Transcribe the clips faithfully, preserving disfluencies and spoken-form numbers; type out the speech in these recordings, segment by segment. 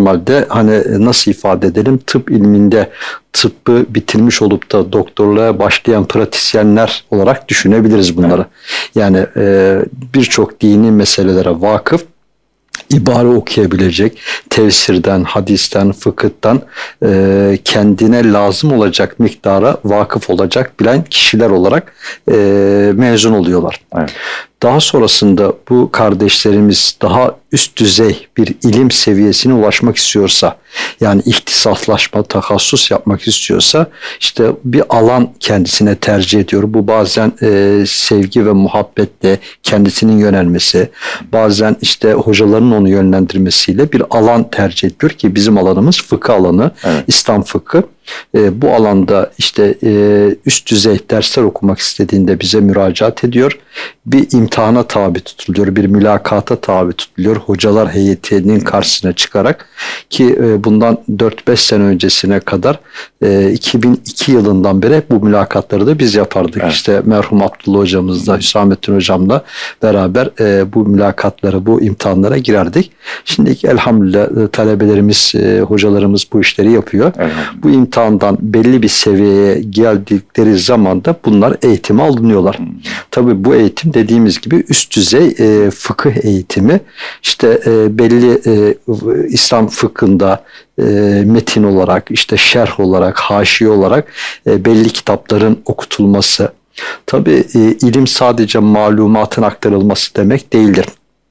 normalde hani nasıl ifade edelim, tıp ilminde tıbbı bitirmiş olup da doktorluğa başlayan pratisyenler olarak düşünebiliriz bunları. Yani e, birçok dini meselelere vakıf, ibare okuyabilecek, tefsirden, hadisten, fıkıhtan e, kendine lazım olacak miktara vakıf olacak bilen kişiler olarak e, mezun oluyorlar. Evet. Daha sonrasında bu kardeşlerimiz daha üst düzey bir ilim seviyesine ulaşmak istiyorsa, yani ihtisaslaşma, takassus yapmak istiyorsa, işte bir alan kendisine tercih ediyor. Bu bazen e, sevgi ve muhabbetle kendisinin yönelmesi, bazen işte hocaların onu yönlendirmesiyle bir alan tercih ediyor ki bizim alanımız fıkıh alanı, evet. İslam fıkhı. E, bu alanda işte e, üst düzey dersler okumak istediğinde bize müracaat ediyor. Bir imtihana tabi tutuluyor, bir mülakata tabi tutuluyor. Hocalar heyetinin karşısına çıkarak, ki e, bundan dört beş sene öncesine kadar e, iki bin iki yılından beri bu mülakatları da biz yapardık. Evet. İşte merhum Abdullah hocamızla, Hüsamettin hocamla beraber e, bu mülakatlara, bu imtihanlara girerdik. Şimdi elhamdülillah talebelerimiz, e, hocalarımız bu işleri yapıyor. Evet. Bu imtihandan belli bir seviyeye geldikleri zaman da bunlar eğitime alınıyorlar. Hmm. Tabii bu eğitim dediğimiz gibi üst düzey e, fıkıh eğitimi. İşte e, belli e, İslam fıkhında e, metin olarak, işte şerh olarak, haşiye olarak e, belli kitapların okutulması. Tabii e, ilim sadece malumatın aktarılması demek değildir.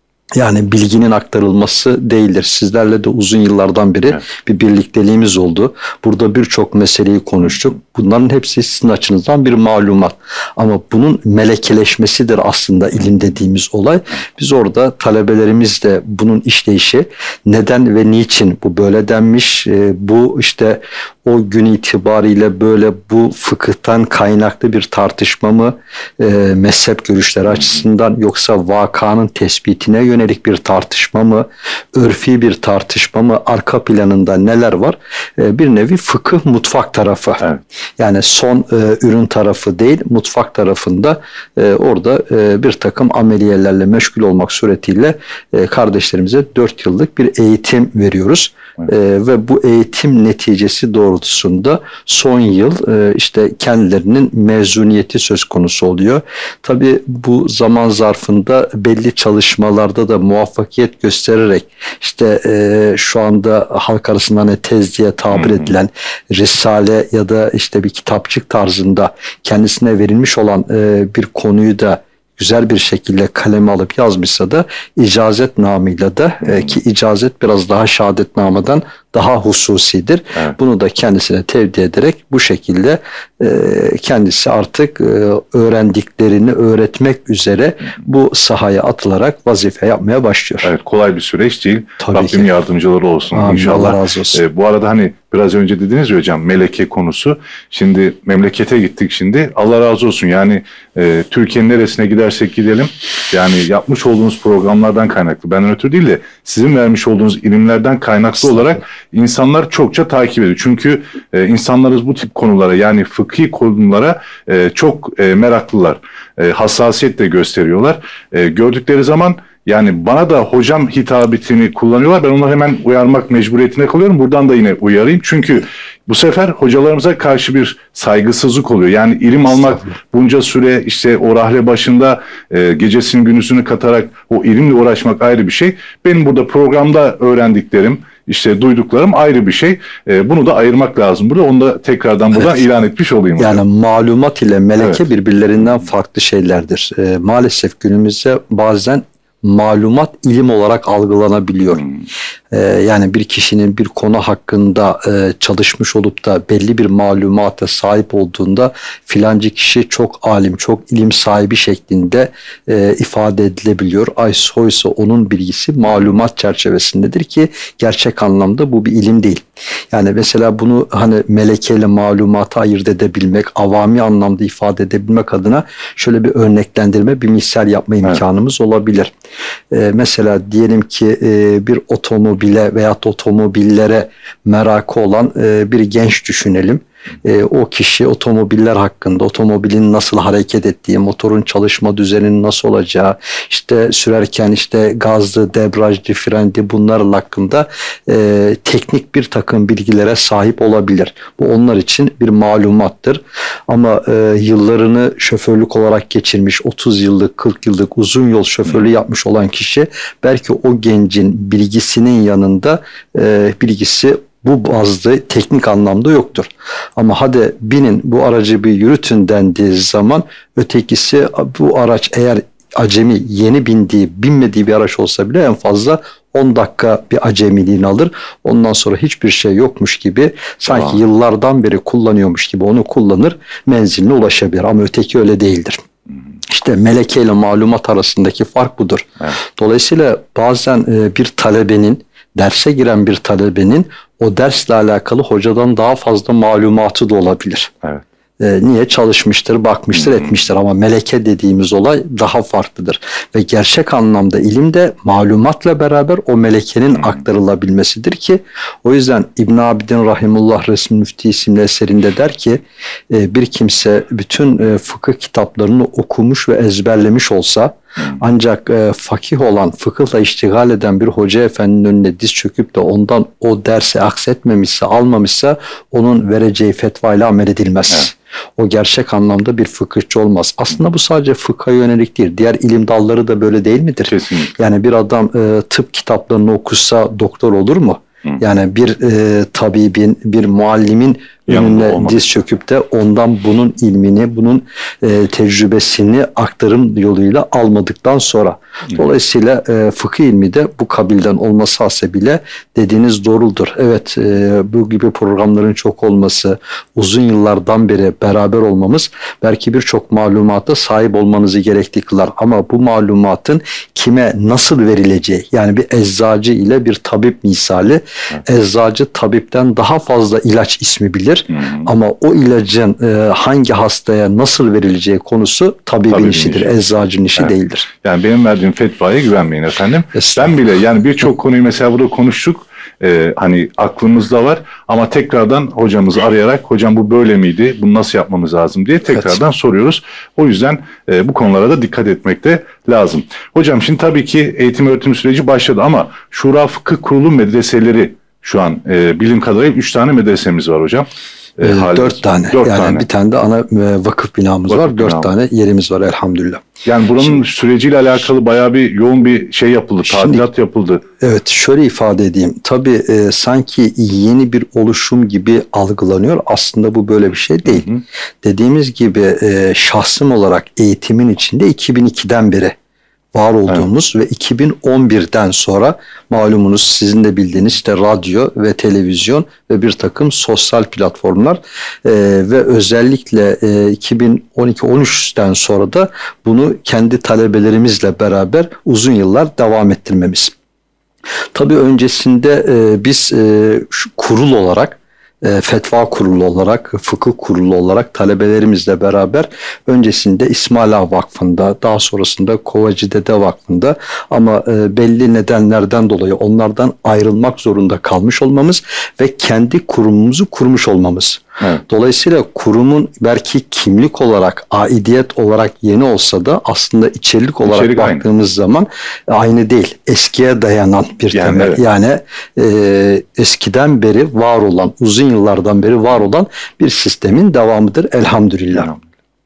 Yani bilginin aktarılması değildir. Sizlerle de uzun yıllardan beri evet. bir birlikteliğimiz oldu. Burada birçok meseleyi konuştuk. Bunların hepsi sizin açınızdan bir malumat. Ama bunun melekeleşmesidir aslında ilim dediğimiz olay. Biz orada talebelerimizle bunun işleyişi, neden ve niçin bu böyle denmiş, bu işte o gün itibariyle böyle bu fıkıhtan kaynaklı bir tartışma mı, e, mezhep görüşleri açısından, yoksa vakanın tespitine yönelik bir tartışma mı, örfi bir tartışma mı, arka planında neler var? E, bir nevi fıkıh mutfak tarafı. Evet. Yani son e, ürün tarafı değil, mutfak tarafında e, orada e, bir takım ameliyelerle meşgul olmak suretiyle e, kardeşlerimize dört yıllık bir eğitim veriyoruz. Evet. E, ve bu eğitim neticesi doğrultusunda son yıl e, işte kendilerinin mezuniyeti söz konusu oluyor. Tabii bu zaman zarfında belli çalışmalarda da muvaffakiyet göstererek işte e, şu anda halk arasında hani tez diye tabir edilen risale ya da işte bir kitapçık tarzında kendisine verilmiş olan e, bir konuyu da güzel bir şekilde kaleme alıp yazmışsa da icazet namıyla da e, ki icazet biraz daha şehadetnameden daha hususidir. Evet. Bunu da kendisine tevdi ederek bu şekilde e, kendisi artık e, öğrendiklerini öğretmek üzere bu sahaya atılarak vazife yapmaya başlıyor. Evet, kolay bir süreç değil. Tabii Rabbim ki. yardımcıları olsun. Amin, İnşallah. Allah razı olsun. E, bu arada hani biraz önce dediniz ya hocam, meleke konusu. Şimdi memlekete gittik şimdi. Allah razı olsun. Yani e, Türkiye'nin neresine gidersek gidelim. Yani yapmış olduğunuz programlardan kaynaklı. Benden ötürü değil de sizin vermiş olduğunuz ilimlerden kaynaklı olarak insanlar çokça takip ediyor. Çünkü e, insanlarız bu tip konulara, yani fıkhi konulara e, çok e, meraklılar. E, hassasiyet de gösteriyorlar. E, gördükleri zaman yani bana da hocam hitabetini kullanıyorlar. Ben onları hemen uyarmak mecburiyetine kalıyorum. Buradan da yine uyarayım. Çünkü bu sefer hocalarımıza karşı bir saygısızlık oluyor. Yani ilim almak bunca süre işte o rahle başında e, gecesini gündüzünü katarak o ilimle uğraşmak ayrı bir şey. Benim burada programda öğrendiklerim, İşte duyduklarım ayrı bir şey. E, bunu da ayırmak lazım burada. Onu da tekrardan buradan evet. ilan etmiş olayım. Yani hocam. Malumat ile meleke evet. birbirlerinden farklı şeylerdir. E, maalesef günümüzde bazen malumat ilim olarak algılanabiliyor. Hmm. Ee, yani bir kişinin bir konu hakkında e, çalışmış olup da belli bir malumata sahip olduğunda filancı kişi çok alim, çok ilim sahibi şeklinde e, ifade edilebiliyor. Oysa onun bilgisi malumat çerçevesindedir ki gerçek anlamda bu bir ilim değil. Yani mesela bunu hani melekeyle malumatı ayırt edebilmek, avami anlamda ifade edebilmek adına şöyle bir örneklendirme, bir misal yapma imkanımız evet. olabilir. Ee, mesela diyelim ki e, bir otomobile veya otomobillere merakı olan e, bir genç düşünelim. e, o kişi otomobiller hakkında, otomobilin nasıl hareket ettiği, motorun çalışma düzeninin nasıl olacağı, işte sürerken işte gazlı, debriyajlı, frendi bunlar hakkında e, teknik bir takım bilgilere sahip olabilir. Bu onlar için bir malumattır. Ama e, yıllarını şoförlük olarak geçirmiş, otuz yıllık, kırk yıllık uzun yol şoförlüğü yapmış olan kişi belki o gencin bilgisinin yanında e, bilgisi bu bazda teknik anlamda yoktur. Ama hadi binin bu aracı bir yürütün dendiği zaman ötekisi bu araç eğer acemi yeni bindiği, binmediği bir araç olsa bile en fazla on dakika bir acemiliğini alır. Ondan sonra hiçbir şey yokmuş gibi sanki Tamam. yıllardan beri kullanıyormuş gibi onu kullanır, menziline ulaşabilir. Ama öteki öyle değildir. İşte meleke ile malumat arasındaki fark budur. Evet. Dolayısıyla bazen bir talebenin, derse giren bir talebenin o dersle alakalı hocadan daha fazla malumatı da olabilir. Evet. E, niye? Çalışmıştır, bakmıştır, hmm. etmiştir. Ama meleke dediğimiz olay daha farklıdır. Ve gerçek anlamda ilim de malumatla beraber o melekenin hmm. aktarılabilmesidir ki o yüzden İbn Abidin Rahimullah Resmi Müfti isimli eserinde der ki e, bir kimse bütün e, fıkıh kitaplarını okumuş ve ezberlemiş olsa hmm. ancak e, fakih olan, fıkıhla iştigal eden bir hoca efendinin önüne diz çöküp de ondan o dersi aksetmemişse, almamışsa onun vereceği fetvayla amel edilmez. Evet. O gerçek anlamda bir fıkıhçı olmaz. Aslında bu sadece fıkha yönelik değil. Diğer ilim dalları da böyle değil midir? Kesinlikle. Yani bir adam e, tıp kitaplarını okusa doktor olur mu? Hı. Yani bir e, tabibin, bir muallimin önüne diz çöküp de ondan bunun ilmini, bunun e, tecrübesini aktarım yoluyla almadıktan sonra. Hı. Dolayısıyla e, fıkıh ilmi de bu kabilden olması hasebiyle dediğiniz doğrudur. Evet, e, bu gibi programların çok olması, uzun yıllardan beri beraber olmamız belki birçok malumata sahip olmanızı gerekli kılar. Ama bu malumatın kime nasıl verileceği, yani bir eczacı ile bir tabip misali, evet. Eczacı tabipten daha fazla ilaç ismi bilir. Hmm. Ama o ilacın e, hangi hastaya nasıl verileceği konusu tabibin Tabibin işidir, işi. Eczacının işi evet. değildir. Yani benim verdiğim fetvaya güvenmeyin efendim. Ben bile yani birçok konuyu mesela burada konuştuk. Ee, hani aklımızda var ama tekrardan hocamızı arayarak hocam bu böyle miydi, bunu nasıl yapmamız lazım diye tekrardan evet. soruyoruz. O yüzden e, bu konulara da dikkat etmek de lazım. Hocam şimdi tabii ki eğitim öğretim süreci başladı ama Şura Fıkıh Kurulu medreseleri şu an e, bildiğim kadarıyla üç tane medresemiz var hocam. E, e, dört tane. Dört yani tane. Bir tane de ana e, vakıf binamız vakıf var. Dört binamız. tane yerimiz var elhamdülillah. Yani buranın Şimdi, süreciyle alakalı bayağı bir yoğun bir şey yapıldı, tadilat şimdi, yapıldı. Evet, şöyle ifade edeyim. Tabii e, sanki yeni bir oluşum gibi algılanıyor. Aslında bu böyle bir şey değil. Hı hı. Dediğimiz gibi e, şahsım olarak eğitimin içinde iki bin ikiden beri var olduğumuz evet. ve iki bin on birden sonra malumunuz sizin de bildiğiniz işte radyo ve televizyon ve bir takım sosyal platformlar e, ve özellikle e, iki bin on iki on üçten sonra da bunu kendi talebelerimizle beraber uzun yıllar devam ettirmemiz. Tabii öncesinde e, biz e, şu kurul olarak E, fetva kurulu olarak, fıkıh kurulu olarak talebelerimizle beraber öncesinde İsmaila Vakfı'nda, daha sonrasında Kovacıdede Vakfı'nda ama e, belli nedenlerden dolayı onlardan ayrılmak zorunda kalmış olmamız ve kendi kurumumuzu kurmuş olmamız. Evet. Dolayısıyla kurumun belki kimlik olarak, aidiyet olarak yeni olsa da aslında içerik olarak İçerik baktığımız aynı. zaman aynı değil. Eskiye dayanan bir yani, temel. Evet. Yani e, eskiden beri var olan, uzun yıllardan beri var olan bir sistemin devamıdır elhamdülillah. Evet.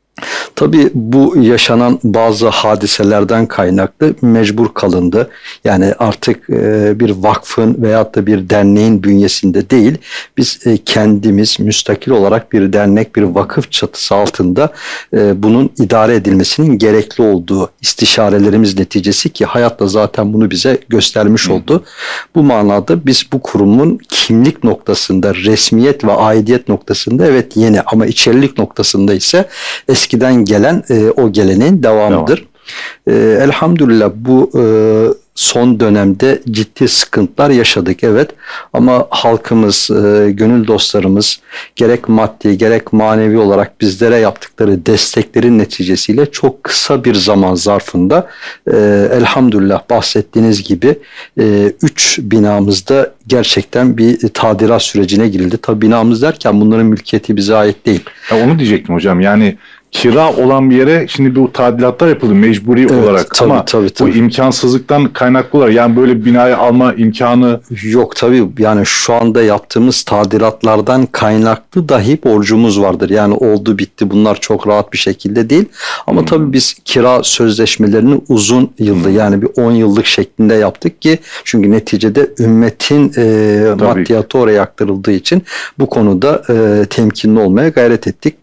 Tabii bu yaşanan bazı hadiselerden kaynaklı mecbur kalındı. Yani artık e, bir vakfın veyahut da bir derneğin bünyesinde değil, biz e, kendimiz müstakil olarak bir dernek, bir vakıf çatısı altında e, bunun idare edilmesinin gerekli olduğu istişarelerimiz neticesi ki hayat da zaten bunu bize göstermiş Hı. oldu. Bu manada biz bu kurumun kimlik noktasında, resmiyet ve aidiyet noktasında evet yeni ama içerilik noktasında ise eskiden gelen e, o geleneğin devamıdır. Devam. E, elhamdülillah bu e, son dönemde ciddi sıkıntılar yaşadık, evet, ama halkımız, e, gönül dostlarımız gerek maddi gerek manevi olarak bizlere yaptıkları desteklerin neticesiyle çok kısa bir zaman zarfında e, elhamdülillah bahsettiğiniz gibi e, üç binamızda gerçekten bir tadilat sürecine girildi. Tabi binamız derken bunların mülkiyeti bize ait değil. Ya onu diyecektim hocam, yani kira olan bir yere şimdi bu tadilatlar yapıldı mecburi Evet, olarak tabii, ama tabii, tabii. bu imkansızlıktan kaynaklı olarak yani böyle bir binayı alma imkanı yok tabii, yani şu anda yaptığımız tadilatlardan kaynaklı dahi borcumuz vardır. Yani oldu bitti, bunlar çok rahat bir şekilde değil ama hmm. tabii biz kira sözleşmelerini uzun yılda hmm. yani bir on yıllık şeklinde yaptık ki çünkü neticede ümmetin e, maddiyatı oraya aktarıldığı için bu konuda e, temkinli olmaya gayret ettik.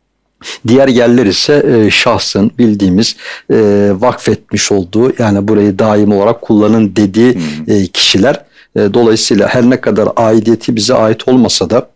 Diğer yerler ise e, şahsın bildiğimiz e, vakfetmiş olduğu, yani burayı daim olarak kullanın dediği e, kişiler. E, dolayısıyla her ne kadar aidiyeti bize ait olmasa da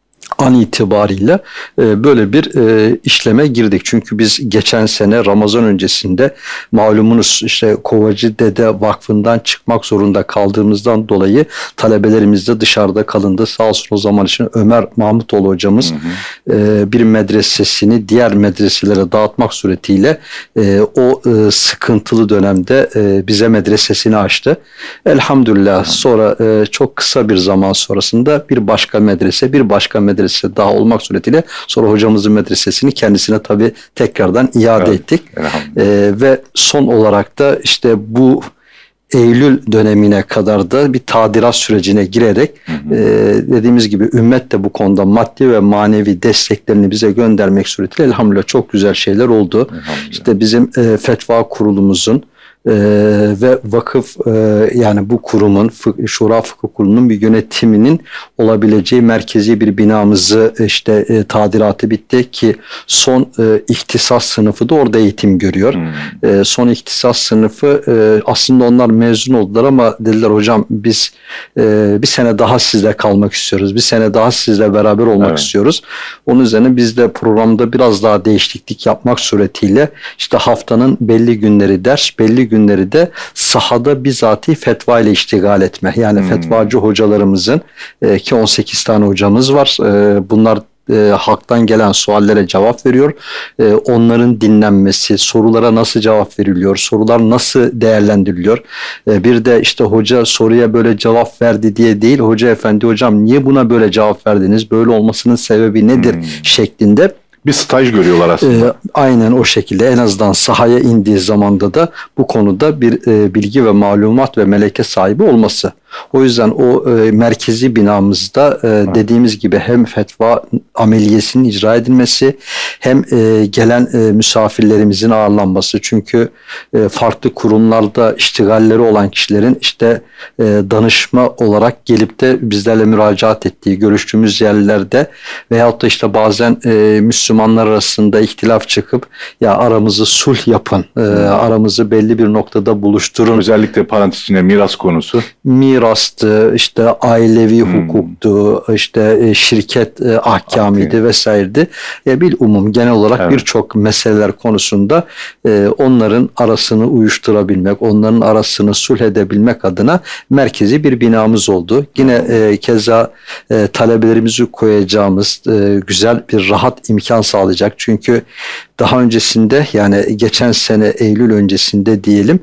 an itibariyle e, böyle bir e, işleme girdik. Çünkü biz geçen sene Ramazan öncesinde malumunuz işte Kovacı Dede Vakfı'ndan çıkmak zorunda kaldığımızdan dolayı talebelerimiz de dışarıda kalındı. Sağ olsun o zaman için Ömer Mahmutoğlu hocamız hı hı. E, bir medresesini diğer medreselere dağıtmak suretiyle e, o e, sıkıntılı dönemde e, bize medresesini açtı. Elhamdülillah hı hı. sonra e, çok kısa bir zaman sonrasında bir başka medrese, bir başka medrese daha olmak suretiyle sonra hocamızın medresesini kendisine tabii tekrardan iade evet, ettik. Ee, ve son olarak da işte bu Eylül dönemine kadar da bir tadilat sürecine girerek hı hı. E, dediğimiz gibi ümmet de bu konuda maddi ve manevi desteklerini bize göndermek suretiyle elhamdülillah çok güzel şeyler oldu. İşte bizim e, fetva kurulumuzun Ee, ve vakıf e, yani bu kurumun Fık, Şura Fıkıh Kurulu'nun bir yönetiminin olabileceği merkezi bir binamızı işte e, tadilatı bitti ki son e, ihtisas sınıfı da orada eğitim görüyor. Hmm. E, son ihtisas sınıfı e, aslında onlar mezun oldular ama dediler hocam biz e, bir sene daha sizle kalmak istiyoruz. Bir sene daha sizle beraber olmak evet. istiyoruz. Onun üzerine biz de programda biraz daha değişiklik yapmak suretiyle işte haftanın belli günleri ders, belli günleri de sahada bizatihi fetva ile iştigal etme. Yani hmm. fetvacı hocalarımızın e, ki on sekiz tane hocamız var. E, bunlar e, halktan gelen suallere cevap veriyor. E, onların dinlenmesi, sorulara nasıl cevap veriliyor, sorular nasıl değerlendiriliyor. E, bir de işte hoca soruya böyle cevap verdi diye değil, hoca efendi hocam niye buna böyle cevap verdiniz, böyle olmasının sebebi nedir hmm. şeklinde. Bir staj görüyorlar aslında. E, aynen o şekilde en azından sahaya indiği zamanda da bu konuda bir e, bilgi ve malumat ve meleke sahibi olması. O yüzden o e, merkezi binamızda e, dediğimiz gibi hem fetva ameliyesinin icra edilmesi hem e, gelen e, misafirlerimizin ağırlanması. Çünkü e, farklı kurumlarda iştigalleri olan kişilerin işte e, danışma olarak gelip de bizlerle müracaat ettiği, görüştüğümüz yerlerde veyahut da işte bazen e, Müslümanlar arasında ihtilaf çıkıp ya aramızı sulh yapın, e, aramızı belli bir noktada buluşturun. Özellikle parantez içinde miras konusu. Miras mirastı, işte ailevi hmm. hukuktu, işte şirket e, ahkamıydı okay. vesairedi. E, bil umum genel olarak evet. birçok meseleler konusunda e, onların arasını uyuşturabilmek, onların arasını sulh edebilmek adına merkezi bir binamız oldu. Yine e, keza e, talebelerimizi koyacağımız e, güzel bir rahat imkan sağlayacak. Çünkü daha öncesinde yani geçen sene Eylül öncesinde diyelim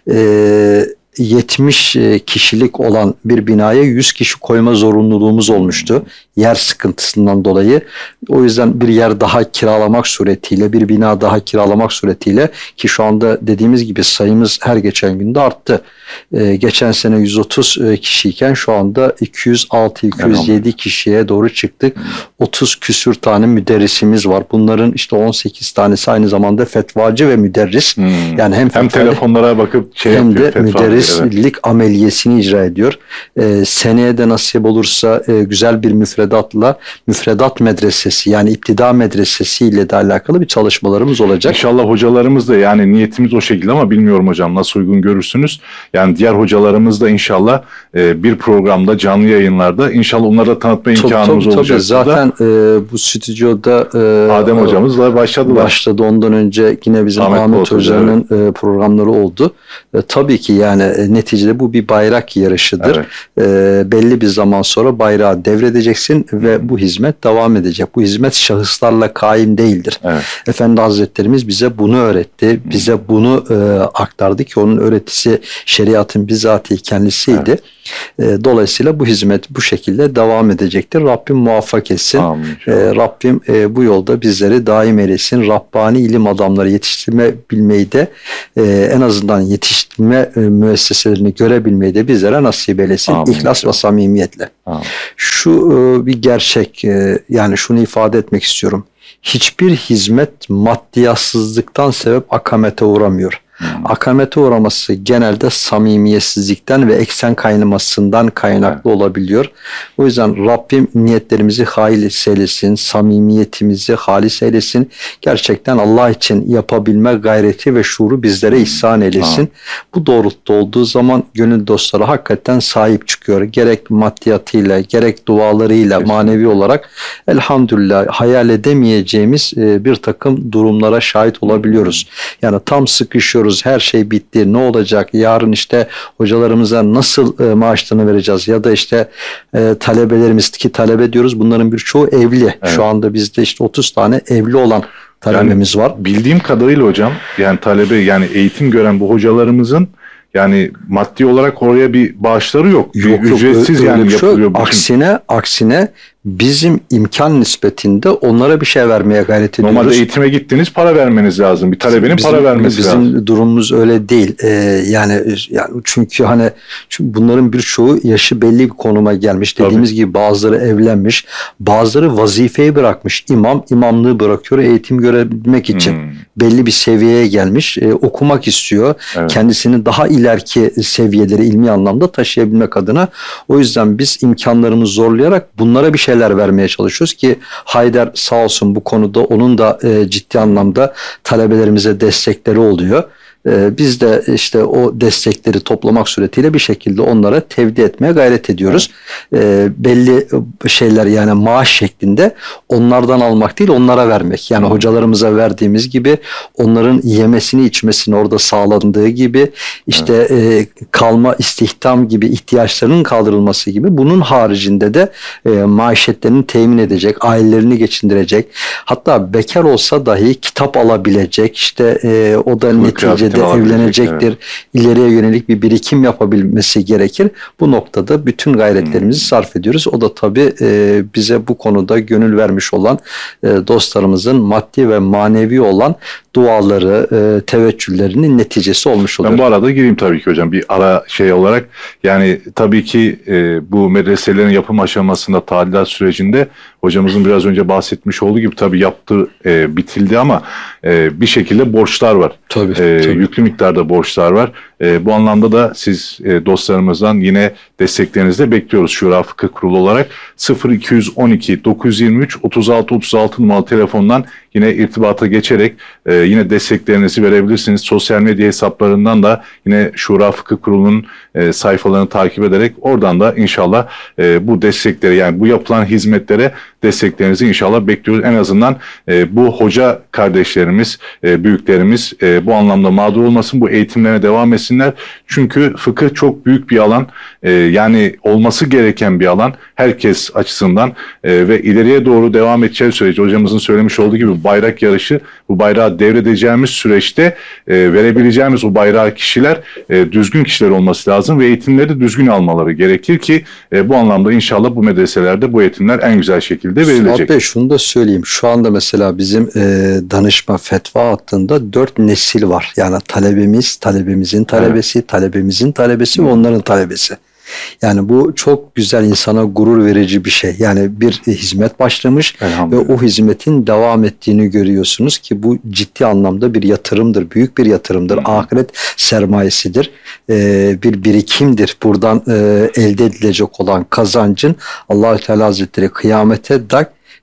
eee yetmiş kişilik olan bir binaya yüz kişi koyma zorunluluğumuz olmuştu. Yer sıkıntısından dolayı. O yüzden bir yer daha kiralamak suretiyle, bir bina daha kiralamak suretiyle ki şu anda dediğimiz gibi sayımız her geçen günde arttı. Ee, geçen sene yüz otuz kişiyken şu anda iki yüz altı iki yüz yedi kişiye doğru çıktık. otuz küsür tane müderrisimiz var. Bunların işte on sekiz tanesi aynı zamanda fetvacı ve müderris. Hmm. Yani hem, hem telefonlara bakıp şey hem yapıyor, de müderrislik evet. ameliyesini icra ediyor. Ee, seneye de nasip olursa e, güzel bir müfredatla müfredat medresesi yani iptida medresesi ile de alakalı bir çalışmalarımız olacak. İnşallah hocalarımız da yani niyetimiz o şekilde ama bilmiyorum hocam nasıl uygun görürsünüz. Yani diğer hocalarımız da inşallah e, bir programda, canlı yayınlarda inşallah onları da tanıtma imkanımız tabii, olacak. Tabii. Zaten e, bu stüdyoda e, Adem hocamızla başladılar. Başladı. Ondan önce yine bizim Ahmet, Ahmet Hoca'nın evet. e, programları oldu. E, tabii ki yani e, neticede bu bir bayrak yarışıdır. Evet. E, belli bir zaman sonra bayrağı devredeceksin ve bu hizmet devam edecek. Bu hizmet şahıslarla kaim değildir. Evet. Efendi Hazretlerimiz bize bunu öğretti. Bize Hı. bunu e, aktardı ki onun öğretisi şeriatın bizatihi kendisiydi. Evet. E, dolayısıyla bu hizmet bu şekilde devam edecektir. Rabbim muvaffak etsin. Amin. E, Rabbim e, bu yolda bizleri daim eylesin. Rabbani ilim adamları yetiştirme bilmeyi de e, en azından yetiştirme e, müesseselerini görebilmeyi de bizlere nasip eylesin. Amin. İhlas ve samimiyetle. Amin. Şu e, bir gerçek e, yani şunu ifade etmek istiyorum. Hiçbir hizmet maddiyatsızlıktan sebep akamete uğramıyor. Hmm. Akamete uğraması genelde samimiyetsizlikten ve eksen kaynamasından kaynaklı evet. olabiliyor. O yüzden Rabbim niyetlerimizi halis eylesin, samimiyetimizi halis eylesin. Gerçekten Allah için yapabilme gayreti ve şuuru bizlere ihsan eylesin. Hmm. Bu doğrultuda olduğu zaman gönül dostları hakikaten sahip çıkıyor. Gerek maddiyatıyla, gerek dualarıyla, Kesinlikle. manevi olarak elhamdülillah hayal edemeyeceğimiz bir takım durumlara şahit olabiliyoruz. Yani tam sıkışıyor. Her şey bitti. Ne olacak? Yarın işte hocalarımıza nasıl e, maaşlarını vereceğiz? Ya da işte e, talebelerimiz ki talebe diyoruz. Bunların birçoğu evli. Evet. Şu anda bizde işte otuz tane evli olan talebemiz yani, var. Bildiğim kadarıyla hocam yani talebe yani eğitim gören bu hocalarımızın yani maddi olarak oraya bir bağışları yok. Yok, bir ücretsiz yok, yani şey yapılıyor. Aksine, aksine bizim imkan nispetinde onlara bir şey vermeye gayret ediyoruz. Normalde eğitime gittiniz, para vermeniz lazım. Bir talebenin bizim, para vermesi bizim lazım. Bizim durumumuz öyle değil. Ee, yani yani çünkü hani çünkü bunların birçoğu yaşı belli bir konuma gelmiş. Dediğimiz Tabii. gibi bazıları evlenmiş, bazıları vazifeyi bırakmış. İmam imamlığı bırakıyor eğitim görebilmek için. Hmm. Belli bir seviyeye gelmiş, e, okumak istiyor. Evet. Kendisini daha ileriki seviyeleri ilmi anlamda taşıyabilmek adına. O yüzden biz imkanlarımızı zorlayarak bunlara bir şey vermeye çalışıyoruz ki Haydar sağ olsun bu konuda onun da e, ciddi anlamda talebelerimize destekleri oluyor. E, biz de işte o destekleri toplamak suretiyle bir şekilde onlara tevdi etmeye gayret ediyoruz. E, belli şeyler yani maaş şeklinde onlardan almak değil onlara vermek. Yani hocalarımıza verdiğimiz gibi onların yemesini içmesini orada sağlandığı gibi işte e, kalma istihdam gibi ihtiyaçlarının kaldırılması gibi bunun haricinde de e, maişetlerini temin edecek, ailelerini geçindirecek. Hatta bekar olsa dahi kitap alabilecek işte e, o da neticede de evlenecektir. Evet. İleriye yönelik bir birikim yapabilmesi gerekir. Bu noktada bütün gayretlerimizi hmm. sarf ediyoruz. O da tabii e, bize bu konuda gönül vermiş olan e, dostlarımızın maddi ve manevi olan duaları, e, teveccühlerinin neticesi olmuş oluyor. Ben bu arada gireyim tabii ki hocam bir ara şey olarak. Yani tabii ki e, bu medreselerin yapım aşamasında tadilat sürecinde hocamızın biraz önce bahsetmiş olduğu gibi tabii yaptı, e, bitildi ama e, bir şekilde borçlar var. Tabii, e, tabii. Yüklü miktarda borçlar var. E, bu anlamda da siz e, dostlarımızdan yine desteklerinizi de bekliyoruz Şura Fıkıh Kurulu olarak. sıfır iki on iki dokuz yüz yirmi üç otuz altı otuz altı numaralı telefondan yine irtibata geçerek e, yine desteklerinizi verebilirsiniz. Sosyal medya hesaplarından da yine Şura Fıkıh Kurulu'nun e, sayfalarını takip ederek oradan da inşallah e, bu destekleri yani bu yapılan hizmetlere desteklerinizi inşallah bekliyoruz. En azından e, bu hoca kardeşlerimiz, e, büyüklerimiz e, bu anlamda mağdur olmasın, bu eğitimlerine devam etsinler. Çünkü fıkıh çok büyük bir alan. E, yani olması gereken bir alan herkes açısından e, ve ileriye doğru devam edeceği sürece hocamızın söylemiş olduğu gibi bayrak yarışı, bu bayrağı devredeceğimiz süreçte e, verebileceğimiz o bayrağı kişiler e, düzgün kişiler olması lazım ve eğitimleri de düzgün almaları gerekir ki e, bu anlamda inşallah bu medreselerde bu eğitimler en güzel şekilde verilecek. Suat Bey şunu da söyleyeyim. Şu anda mesela bizim e, danışma fetva hattında dört nesil var. Yani talebemiz, talebemizin talebesi, evet. talebemizin talebesi ve onların talebesi. Yani bu çok güzel, insana gurur verici bir şey. Yani bir hizmet başlamış ve o hizmetin devam ettiğini görüyorsunuz ki bu ciddi anlamda bir yatırımdır. Büyük bir yatırımdır. Hı. Ahiret sermayesidir. Ee, bir birikimdir. Buradan e, elde edilecek olan kazancın Allah-u Teala Hazretleri kıyamete dak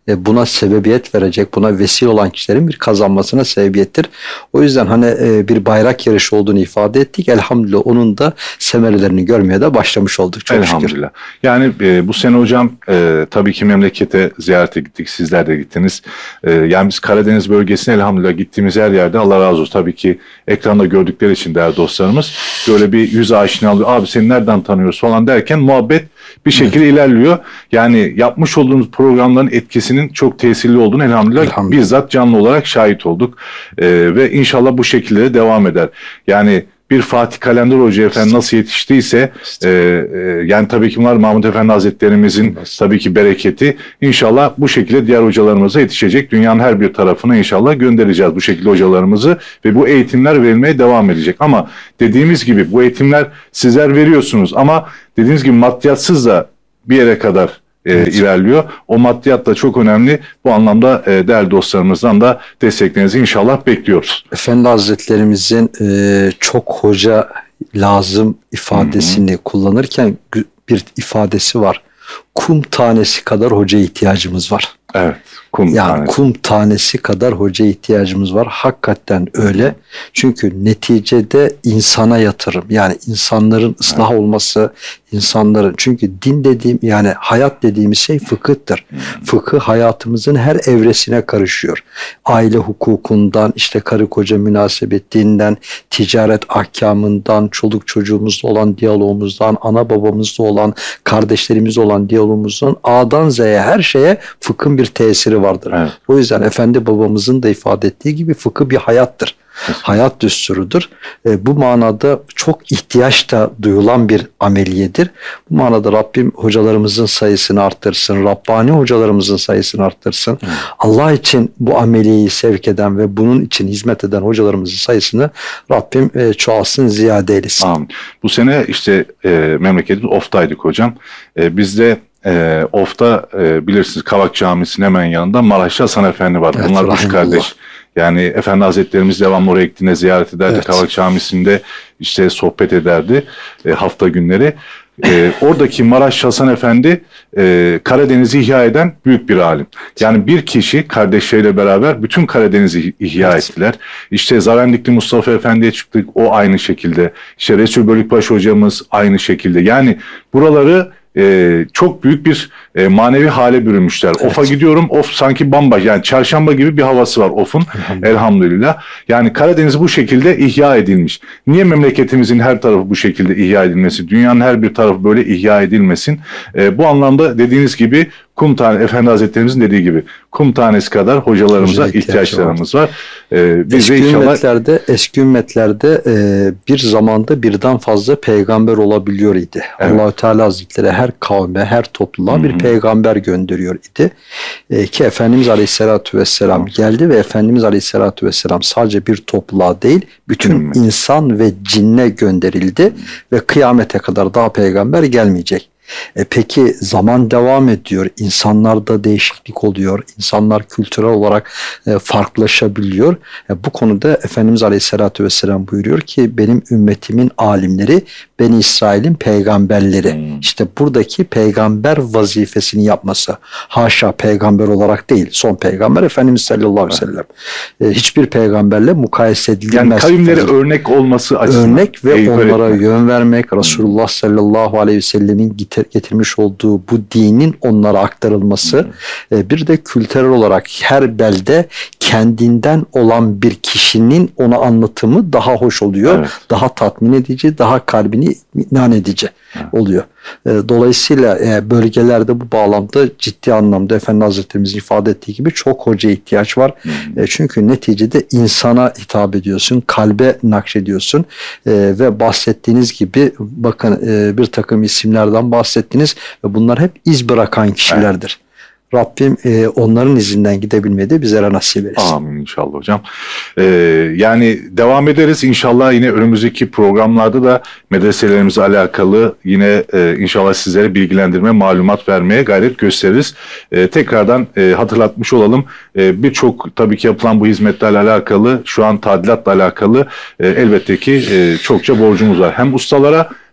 e, buna sebebiyet verecek, buna vesile olan kişilerin bir kazanmasına sebebiyettir. O yüzden hani e, bir bayrak yarışı olduğunu ifade ettik. Elhamdülillah onun da semerelerini görmeye de başlamış olduk çok Elhamdülillah. şükür. Yani e, bu sene hocam e, tabii ki memlekete ziyarete gittik. Sizler de gittiniz. E, yani biz Karadeniz bölgesine elhamdülillah gittiğimiz her yerde Allah razı olsun. Tabii ki ekranda gördükleri için değerli dostlarımız böyle bir yüz aşinalığı, abi seni nereden tanıyoruz falan derken muhabbet bir şekilde evet. ilerliyor. Yani yapmış olduğumuz programların etkisinin çok tesirli olduğunu elhamdülillah, elhamdülillah. bizzat canlı olarak şahit olduk. E, ve inşallah bu şekilde de devam eder. Yani bir Fatih Kalender Hoca Efendi nasıl yetiştiyse e, e, yani tabii ki bunlar Mahmud Efendi Hazretlerimizin tabii ki bereketi. İnşallah bu şekilde diğer hocalarımıza yetişecek. Dünyanın her bir tarafına inşallah göndereceğiz bu şekilde hocalarımızı ve bu eğitimler verilmeye devam edecek. Ama dediğimiz gibi bu eğitimler sizler veriyorsunuz ama dediğimiz gibi maddiyatsız da bir yere kadar E, evet. ilerliyor. O maddiyat da çok önemli. Bu anlamda e, değerli dostlarımızdan da desteklerinizi inşallah bekliyoruz. Efendi Hazretlerimizin e, çok hoca lazım ifadesini Hı-hı. kullanırken bir ifadesi var. Kum tanesi kadar hocaya ihtiyacımız var. Evet. Kum yani tanesi. kum tanesi kadar hocaya ihtiyacımız var. Hakikaten öyle. Çünkü neticede insana yatırım. Yani insanların ıslah evet. olması, insanların, çünkü din dediğim yani hayat dediğimiz şey fıkıhtır. Hmm. Fıkıh hayatımızın her evresine karışıyor. Aile hukukundan, işte karı koca münasebetinden, ticaret ahkamından, çoluk çocuğumuzla olan diyalogumuzdan, ana babamızla olan, kardeşlerimizle olan diyalogumuzdan A'dan Z'ye her şeye fıkhın bir tesiri vardır. Evet. O yüzden Efendi babamızın da ifade ettiği gibi fıkıh bir hayattır. Kesinlikle. Hayat düsturudur. E, bu manada çok ihtiyaç da duyulan bir ameliyedir. Bu manada Rabbim hocalarımızın sayısını arttırsın. Rabbani hocalarımızın sayısını arttırsın. Hmm. Allah için bu ameliyeyi sevk eden ve bunun için hizmet eden hocalarımızın sayısını Rabbim e, çoğalsın, ziyade eylesin. Amin. Bu sene işte e, memleketin Of'taydık hocam. E, biz de e, Of'ta e, bilirsiniz Kavak Camisi'nin hemen yanında Maraşlı Hasan Efendi var. Evet, bunlar üç kardeş. Yani Efendi Hazretlerimiz devamlı oraya gittiğinde ziyaret ederdi. Evet. Kavak Camisi'nde işte sohbet ederdi e, hafta günleri. E, oradaki Maraş Hasan Efendi e, Karadeniz'i ihya eden büyük bir alim. Yani bir kişi kardeşleriyle beraber bütün Karadeniz'i ihya evet. ettiler. İşte Zarendikli Mustafa Efendi'ye çıktık, o aynı şekilde. İşte Resul Bölükbaş hocamız aynı şekilde. Yani buraları Ee, çok büyük bir e, manevi hale bürünmüşler. Evet. Of'a gidiyorum, Of sanki bambaşka, yani çarşamba gibi bir havası var Of'un elhamdülillah. elhamdülillah. Yani Karadeniz bu şekilde ihya edilmiş. Niye memleketimizin her tarafı bu şekilde ihya edilmesi, dünyanın her bir tarafı böyle ihya edilmesin? Ee, bu anlamda dediğiniz gibi kum tane, Efendi Hazretlerimizin dediği gibi kum tanesi kadar hocalarımıza Hoca ihtiyaçlarımız var. Ee, biz eski inşallah... ümmetlerde, eski ümmetlerde e, bir zamanda birden fazla peygamber olabiliyor idi. Evet. Allah-u Teala Hazretleri her kavme, her topluluğa Hı-hı. bir peygamber gönderiyor idi. E, ki Efendimiz Aleyhisselatü Vesselam Hı-hı. geldi ve Efendimiz Aleyhisselatü Vesselam sadece bir topluluğa değil, bütün Hı-hı. insan ve cinne gönderildi Hı-hı. ve kıyamete kadar daha peygamber gelmeyecek. E peki zaman devam ediyor, insanlarda değişiklik oluyor, insanlar kültürel olarak e, farklılaşabiliyor. E, bu konuda Efendimiz Aleyhisselatü Vesselam buyuruyor ki benim ümmetimin alimleri Beni İsrail'in peygamberleri. Hmm. İşte buradaki peygamber vazifesini yapması, haşa peygamber olarak değil, son peygamber Efendimiz sallallahu aleyhi ve sellem. E, hiçbir peygamberle mukayese edilmez. Yani kavimlere örnek olması açısından. Örnek ve onlara etmek. yön vermek, Resulullah sallallahu aleyhi ve sellemin getirmiş olduğu bu dinin onlara aktarılması, hmm. bir de kültürel olarak her belde kendinden olan bir kişinin ona anlatımı daha hoş oluyor. Evet. Daha tatmin edici, daha kalbini itminan edici evet. oluyor. Dolayısıyla bölgelerde bu bağlamda ciddi anlamda Efendi Hazretlerimizin ifade ettiği gibi çok hocaya ihtiyaç var. Hmm. Çünkü neticede insana hitap ediyorsun, kalbe nakşediyorsun ve bahsettiğiniz gibi bakın bir takım isimlerden bahsettiniz ve bunlar hep iz bırakan kişilerdir. Evet. Rabbim e, onların izinden gidebilmeyi de bizlere nasip etsin. Amin inşallah hocam. Ee, yani devam ederiz inşallah, yine önümüzdeki programlarda da medreselerimizle alakalı yine e, inşallah sizlere bilgilendirme, malumat vermeye gayret gösteririz. E, tekrardan e, hatırlatmış olalım. E, Birçok tabii ki yapılan bu hizmetlerle alakalı, şu an tadilatla alakalı e, elbette ki e, çokça borcumuz var. Hem ustalara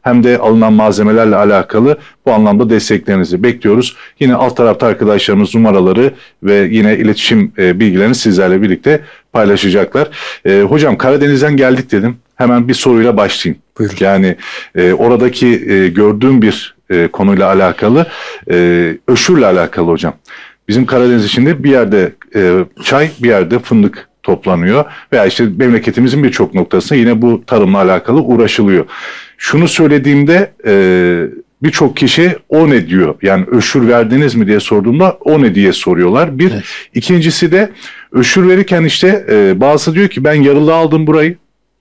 hem de alınan malzemelerle alakalı bu anlamda desteklerinizi bekliyoruz. Yine alt tarafta arkadaşlarımız numaraları ve yine iletişim e, bilgilerini sizlerle birlikte paylaşacaklar. E, hocam Karadeniz'den geldik dedim. Hemen bir soruyla başlayayım. Buyurun. Yani e, oradaki e, gördüğüm bir e, konuyla alakalı, e, öşürle alakalı hocam. Bizim Karadeniz içinde bir yerde e, çay, bir yerde fındık toplanıyor veya işte memleketimizin birçok noktasında yine bu tarımla alakalı uğraşılıyor. Şunu söylediğimde e, birçok kişi o ne diyor? Yani öşür verdiniz mi diye sorduğumda o ne diye soruyorlar. Bir. Evet. İkincisi de öşür verirken işte e, bazısı diyor ki ben yarılı aldım burayı.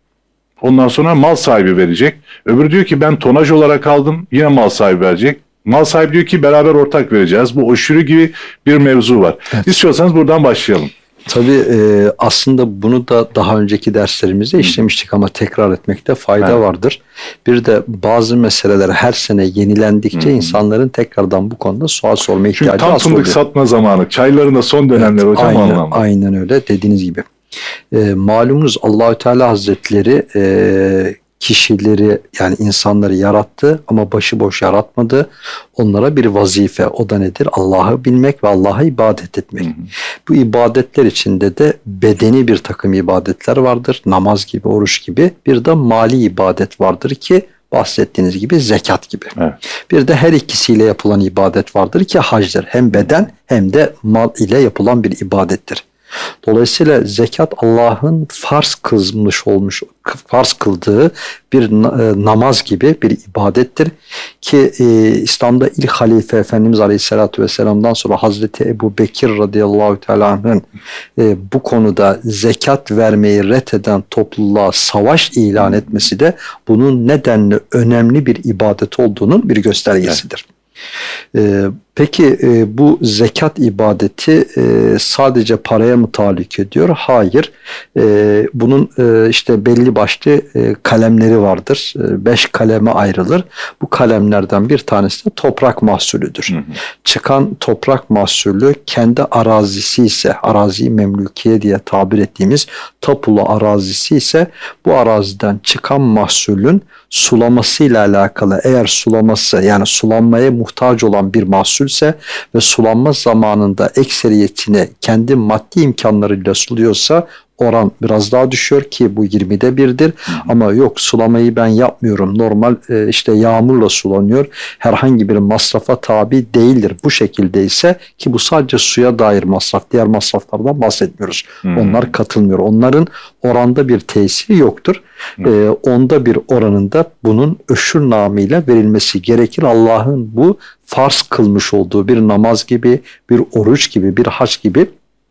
Ondan sonra mal sahibi verecek. Öbürü diyor ki ben tonaj olarak aldım, yine mal sahibi verecek. Mal sahibi diyor ki beraber ortak vereceğiz. Bu öşürü gibi bir mevzu var. Evet. İstiyorsanız buradan başlayalım. Tabii e, aslında bunu da daha önceki derslerimizde işlemiştik ama tekrar etmekte fayda evet. vardır. Bir de bazı meseleler her sene yenilendikçe Hı-hı. insanların tekrardan bu konuda sual sorma ihtiyacı asıl oluyor. Çünkü tam fındık satma zamanı. Çayların da son dönemler evet, hocam aynen, anlamda. Aynen öyle dediğiniz gibi. E, malumunuz Allahü Teala Hazretleri e, kişileri yani insanları yarattı ama başıboş yaratmadı. Onlara bir vazife, o da nedir? Allah'ı bilmek ve Allah'a ibadet etmek. Hı hı. Bu ibadetler içinde de bedeni bir takım ibadetler vardır. Namaz gibi, oruç gibi. Bir de mali ibadet vardır ki bahsettiğiniz gibi zekat gibi. Evet. Bir de her ikisiyle yapılan ibadet vardır ki hacdır. Hem beden hem de mal ile yapılan bir ibadettir. Dolayısıyla zekat Allah'ın farz kılmış olmuş, farz kıldığı bir namaz gibi bir ibadettir ki e, İslam'da ilk halife Efendimiz Aleyhisselatü Vesselam'dan sonra Hazreti Ebu Bekir radıyallahu teala anh'ın e, bu konuda zekat vermeyi reddeden topluluğa savaş ilan etmesi de bunun nedenli önemli bir ibadet olduğunun bir göstergesidir. Evet. Ee, peki e, bu zekat ibadeti e, sadece paraya mı tahallük ediyor? Hayır. E, bunun e, işte belli başlı e, kalemleri vardır. E, beş kaleme ayrılır. Bu kalemlerden bir tanesi de toprak mahsulüdür. Hı hı. Çıkan toprak mahsulü kendi arazisi ise, arazi memlükiye diye tabir ettiğimiz tapulu arazisi ise bu araziden çıkan mahsulün sulamasıyla alakalı, eğer sulaması yani sulanmaya muhtaç olan bir mahsulse ve sulanma zamanında ekseriyetini kendi maddi imkanlarıyla suluyorsa oran biraz daha düşüyor ki bu yirmide birdir. Hı hı. Ama yok sulamayı ben yapmıyorum. Normal e, işte yağmurla sulanıyor. Herhangi bir masrafa tabi değildir. Bu şekilde ise ki bu sadece suya dair masraf. Diğer masraflardan bahsetmiyoruz. Hı hı. Onlar katılmıyor. Onların oranda bir tesiri yoktur. Hı. E, onda bir oranında bunun öşür namıyla verilmesi gerekir. Allah'ın bu farz kılmış olduğu bir namaz gibi, bir oruç gibi, bir hac gibi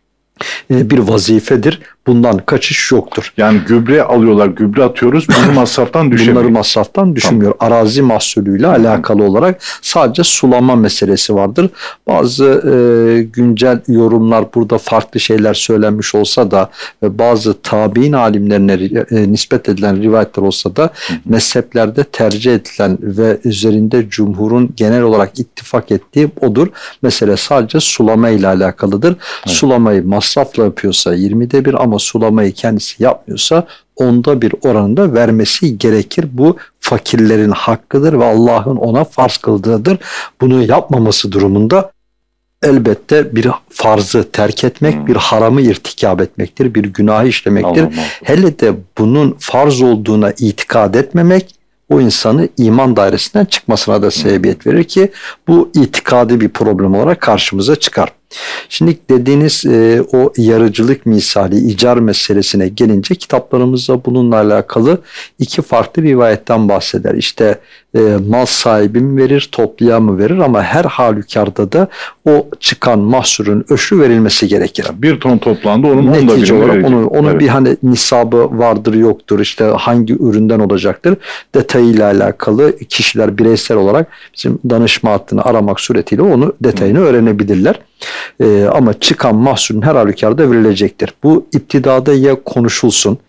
bir vazifedir. Bundan kaçış yoktur. Yani gübre alıyorlar, gübre atıyoruz. Bunu masraftan düşemiyor. Bunları masraftan düşünmüyor. Tamam. Arazi mahsulüyle Hı-hı. alakalı olarak sadece sulama meselesi vardır. Bazı e, güncel yorumlar burada farklı şeyler söylenmiş olsa da ve bazı tabi'in alimlerine e, nispet edilen rivayetler olsa da Hı-hı. mezheplerde tercih edilen ve üzerinde cumhurun genel olarak ittifak ettiği odur. Mesele sadece sulama ile alakalıdır. Evet. Sulamayı masrafla yapıyorsa yirmide bir ama sulamayı kendisi yapmıyorsa onda bir oranında vermesi gerekir. Bu fakirlerin hakkıdır ve Allah'ın ona farz kıldığıdır. Bunu yapmaması durumunda elbette bir farzı terk etmek, hmm. bir haramı irtikab etmektir, bir günahı işlemektir. Allah Allah. Hele de bunun farz olduğuna itikad etmemek o insanı iman dairesinden çıkmasına da sebebiyet verir ki bu itikadi bir problem olarak karşımıza çıkar. Şimdi dediğiniz e, o yarıcılık misali icar meselesine gelince kitaplarımızda bununla alakalı iki farklı rivayetten bahseder. İşte e, mal sahibi mi verir, toplayan mı verir ama her halükarda da o çıkan mahsulün öşrü verilmesi gerekir. Yani bir ton toplandı onun netice olarak onu, onun evet. bir hani nisabı vardır yoktur işte hangi üründen olacaktır detayıyla alakalı kişiler bireysel olarak bizim danışma hattını aramak suretiyle onu detayını Hı. öğrenebilirler. Ee, ama çıkan mahsulün her halükarda verilecektir. Bu iptidada ya konuşulsun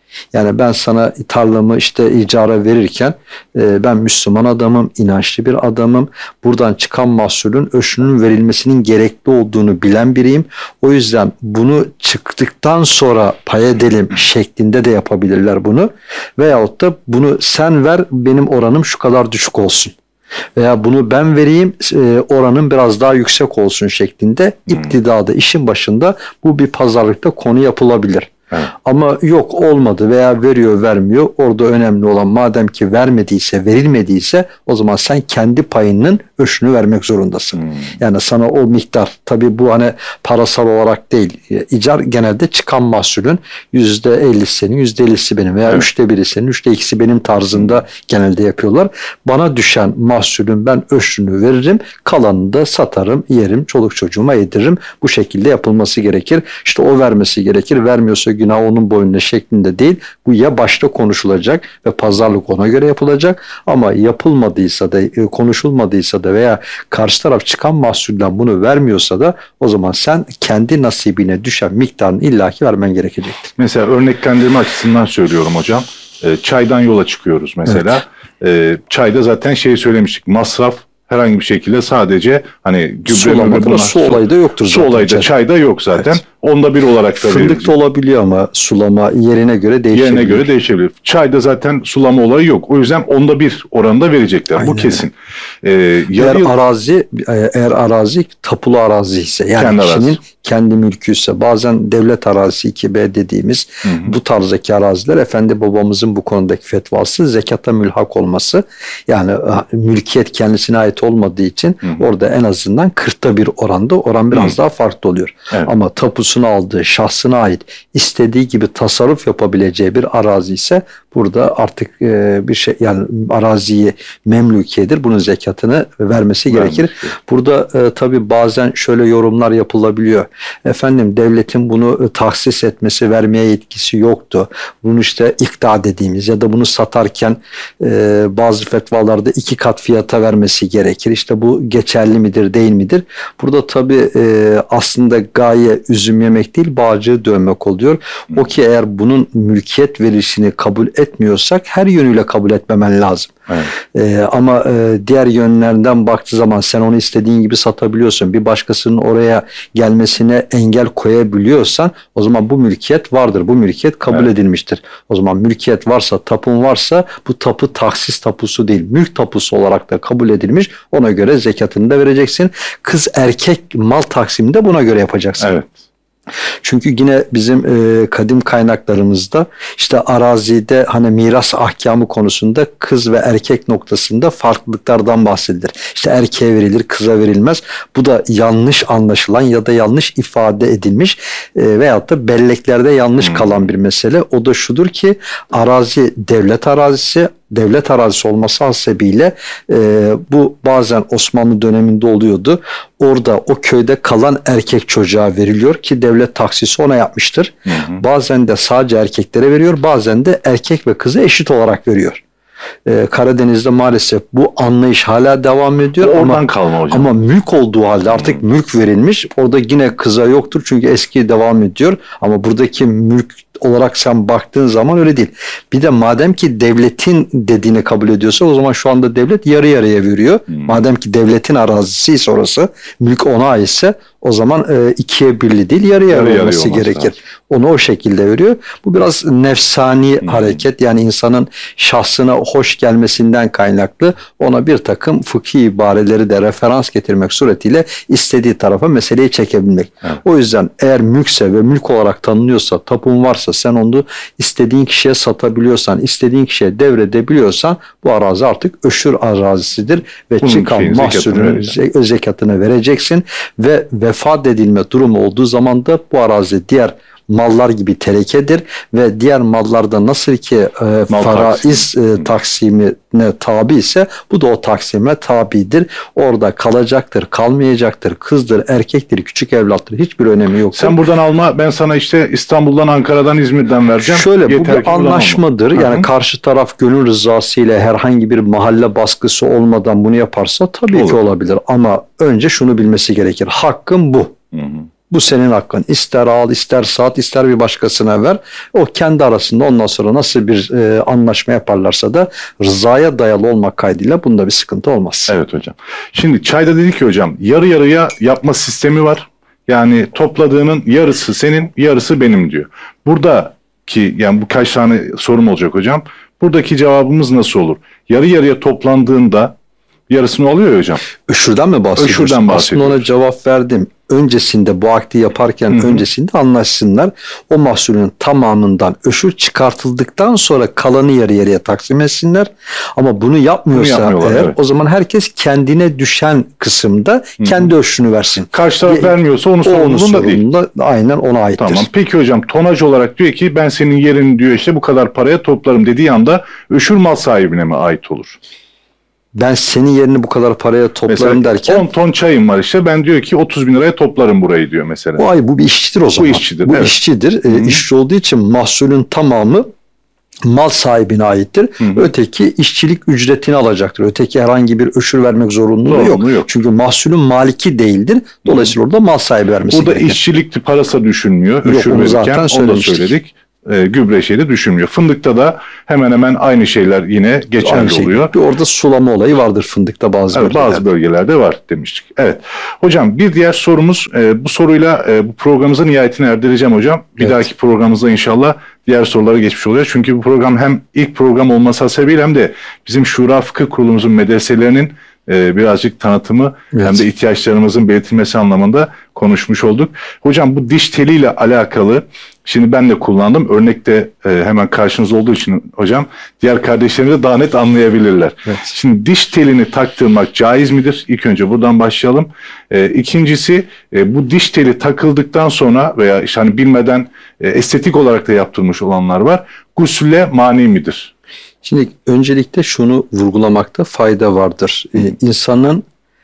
Yani ben sana tarlamı işte icara verirken e, ben Müslüman adamım, inançlı bir adamım. Buradan çıkan mahsulün öşünün verilmesinin gerekli olduğunu bilen biriyim. O yüzden bunu çıktıktan sonra pay edelim şeklinde de yapabilirler bunu. Veyahut da bunu sen ver, benim oranım şu kadar düşük olsun. Veya bunu ben vereyim, e, oranın biraz daha yüksek olsun şeklinde iptidada, işin başında bu bir pazarlıkta konu yapılabilir. Evet. Ama yok, olmadı veya veriyor vermiyor, orada önemli olan madem ki vermediyse, verilmediyse o zaman sen kendi payının öşünü vermek zorundasın. Hmm. Yani sana o miktar, tabii bu hani parasal olarak değil, icar genelde çıkan mahsulün yüzde ellisi senin, yüzde ellisi benim veya evet. üçte biri senin, üçte ikisi benim tarzında genelde yapıyorlar. Bana düşen mahsulün ben öşünü veririm, kalanını da satarım, yerim, çoluk çocuğuma yediririm. Bu şekilde yapılması gerekir. İşte o vermesi gerekir, vermiyorsa günah onun boynuna şeklinde değil. Bu ya başta konuşulacak ve pazarlık ona göre yapılacak, ama yapılmadıysa da, konuşulmadıysa da veya karşı taraf çıkan mahsulden bunu vermiyorsa da o zaman sen kendi nasibine düşen miktarını illaki vermen gerekecektir. Mesela örneklendirme açısından söylüyorum hocam. E, çaydan yola çıkıyoruz mesela. Evet. E, çayda zaten şey söylemiştik. Masraf herhangi bir şekilde sadece hani gübre bunlar, su olayı da yoktur zaten. Su olayı da çayda yok zaten. Evet. Onda bir olarak da fındık da olabiliyor ama sulama yerine göre değişebilir. Yerine göre değişebilir. Çayda zaten sulama olayı yok. O yüzden onda bir oranında verecekler. Aynen. Bu kesin. Ee, eğer yıl... arazi eğer arazi tapulu arazi ise, yani kendi kişinin arazi. kendi mülkü ise, bazen devlet arazisi iki B dediğimiz hı hı. bu tarzdaki araziler, efendi babamızın bu konudaki fetvası zekata mülhak olması. Yani mülkiyet kendisine ait olmadığı için hı hı. orada en azından kırkta bir oranda, oran biraz hı. daha farklı oluyor. Evet. Ama tapu aldığı, şahsına ait istediği gibi tasarruf yapabileceği bir arazi ise burada artık e, bir şey, yani araziyi memlükiyedir. Bunun zekatını vermesi gerekir. Vermiş. Burada e, tabii bazen şöyle yorumlar yapılabiliyor. Efendim devletin bunu e, tahsis etmesi, vermeye yetkisi yoktu. Bunu işte ikta dediğimiz ya da bunu satarken e, bazı fetvalarda iki kat fiyata vermesi gerekir. İşte bu geçerli midir, değil midir? Burada tabii e, aslında gaye üzüm yemek değil, bağcığı dövmek oluyor. O ki eğer bunun mülkiyet verişini kabul etmiyorsak her yönüyle kabul etmemen lazım. Evet. Ee, ama e, diğer yönlerden baktığı zaman sen onu istediğin gibi satabiliyorsun. Bir başkasının oraya gelmesine engel koyabiliyorsan o zaman bu mülkiyet vardır. Bu mülkiyet kabul evet. edilmiştir. O zaman mülkiyet varsa, tapun varsa bu tapu tahsis tapusu değil, mülk tapusu olarak da kabul edilmiş. Ona göre zekatını da vereceksin. Kız erkek mal taksimini de buna göre yapacaksın. Evet. Çünkü yine bizim e, kadim kaynaklarımızda işte arazide hani miras ahkamı konusunda kız ve erkek noktasında farklılıklardan bahsedilir. İşte erkeğe verilir, kıza verilmez. Bu da yanlış anlaşılan ya da yanlış ifade edilmiş e, veyahut da belleklerde yanlış kalan bir mesele. O da şudur ki arazi devlet arazisi, devlet arazisi olması hasebiyle e, bu bazen Osmanlı döneminde oluyordu. Orada o köyde kalan erkek çocuğa veriliyor ki devlet taksisi ona yapmıştır. Hı hı. Bazen de sadece erkeklere veriyor, bazen de erkek ve kızı eşit olarak veriyor. Ee, Karadeniz'de maalesef bu anlayış hala devam ediyor. Oradan ama, kalma hocam. Ama mülk olduğu halde artık hmm. mülk verilmiş. Orada yine kıza yoktur çünkü eski devam ediyor. Ama buradaki mülk olarak sen baktığın zaman öyle değil. Bir de madem ki devletin dediğini kabul ediyorsa o zaman şu anda devlet yarı yarıya veriyor. Hmm. Madem ki devletin arazisi ise orası, mülk ona aitse o zaman e, ikiye birli değil yarı yarı, yarı olması gerekir. Lazım. Onu o şekilde veriyor. Bu biraz nefsani hmm. hareket, yani insanın şahsına hoş gelmesinden kaynaklı ona bir takım fıkhi ibareleri de referans getirmek suretiyle istediği tarafa meseleyi çekebilmek. Evet. O yüzden eğer mülkse ve mülk olarak tanınıyorsa, tapun varsa, sen onu istediğin kişiye satabiliyorsan, istediğin kişiye devredebiliyorsan bu arazi artık öşür arazisidir ve bunun çıkan mahsulün zekatını, zekatını vereceksin ve vefat edilme durumu olduğu zaman da bu arazi diğer mallar gibi terekedir ve diğer mallarda nasıl ki e, faraiz e, taksimine tabi ise bu da o taksime tabidir. Orada kalacaktır, kalmayacaktır, kızdır, erkektir, küçük evlattır, hiçbir önemi yok. Sen buradan alma, ben sana işte İstanbul'dan, Ankara'dan, İzmir'den vereceğim. Şöyle, yeter bu bir anlaşmadır. Yani Hı-hı. karşı taraf gönül rızası ile herhangi bir mahalle baskısı olmadan bunu yaparsa tabii Olur. ki olabilir. Ama önce şunu bilmesi gerekir. Hakkım bu. Hı-hı. Bu senin hakkın. İster al, ister sat, ister bir başkasına ver. O kendi arasında ondan sonra nasıl bir e, anlaşma yaparlarsa da rızaya dayalı olmak kaydıyla bunda bir sıkıntı olmaz. Evet hocam. Şimdi çayda dedik ki hocam yarı yarıya yapma sistemi var. Yani topladığının yarısı senin, yarısı benim diyor. Buradaki yani bu kaç tane sorum olacak hocam. Buradaki cevabımız nasıl olur? Yarı yarıya toplandığında yarısını alıyor ya hocam. Öşürden mi bahsediyorsun? Öşürden bahsediyoruz. Aslında ona cevap verdim. Öncesinde bu akdi yaparken Hı-hı. öncesinde anlaşsınlar. O mahsulün tamamından öşür çıkartıldıktan sonra kalanı yarı yarıya taksim etsinler. Ama bunu yapmıyorsa bunu eğer evet. o zaman herkes kendine düşen kısımda Hı-hı. kendi öşürünü versin. Karşı taraf Ve, vermiyorsa onun sorumluluğunda değil. Aynen ona aittir. Tamam. Peki hocam tonaj olarak diyor ki ben senin yerini diyor işte bu kadar paraya toplarım dediği anda öşür mal sahibine mi ait olur? Ben senin yerini bu kadar paraya toplarım mesela derken. on ton çayım var işte ben diyor ki otuz bin liraya toplarım burayı diyor mesela. Bu ay bu bir işçidir o zaman. Bu işçidir. Bu evet. işçidir. E, işçi olduğu için mahsulün tamamı mal sahibine aittir. Hı hı. Öteki işçilik ücretini alacaktır. Öteki herhangi bir öşür vermek zorunluluğu yok. yok. Çünkü mahsulün maliki değildir. Dolayısıyla orada mal sahibi vermesi Burada gerekir. işçilik parası düşünmüyor. Yok, öşür verirken onu da söyledik. E, gübre şeyde düşünmüyor. Fındıkta da hemen hemen aynı şeyler yine geçerli şey oluyor. Bir orada sulama olayı vardır fındıkta bazı evet, bölgelerde. Bazı bölgelerde var demiştik. Evet. Hocam bir diğer sorumuz e, bu soruyla e, bu programımızın nihayetine erdireceğim hocam. Bir evet. dahaki programımızda inşallah diğer sorulara geçmiş olacağız. Çünkü bu program hem ilk program olması sebebiyle hem de bizim Şura Fıkıh Kurulumuzun medreselerinin e, birazcık tanıtımı evet. hem de ihtiyaçlarımızın belirtilmesi anlamında konuşmuş olduk. Hocam bu diş teliyle alakalı şimdi ben de kullandım. Örnekte e, hemen karşınızda olduğu için hocam diğer kardeşlerimiz de daha net anlayabilirler. Evet. Şimdi diş telini taktırmak caiz midir? İlk önce buradan başlayalım. E, ikincisi e, bu diş teli takıldıktan sonra veya işte hani bilmeden e, estetik olarak da yaptırmış olanlar var. Gusülle mani midir? Şimdi öncelikle şunu vurgulamakta fayda vardır. Ee, insanın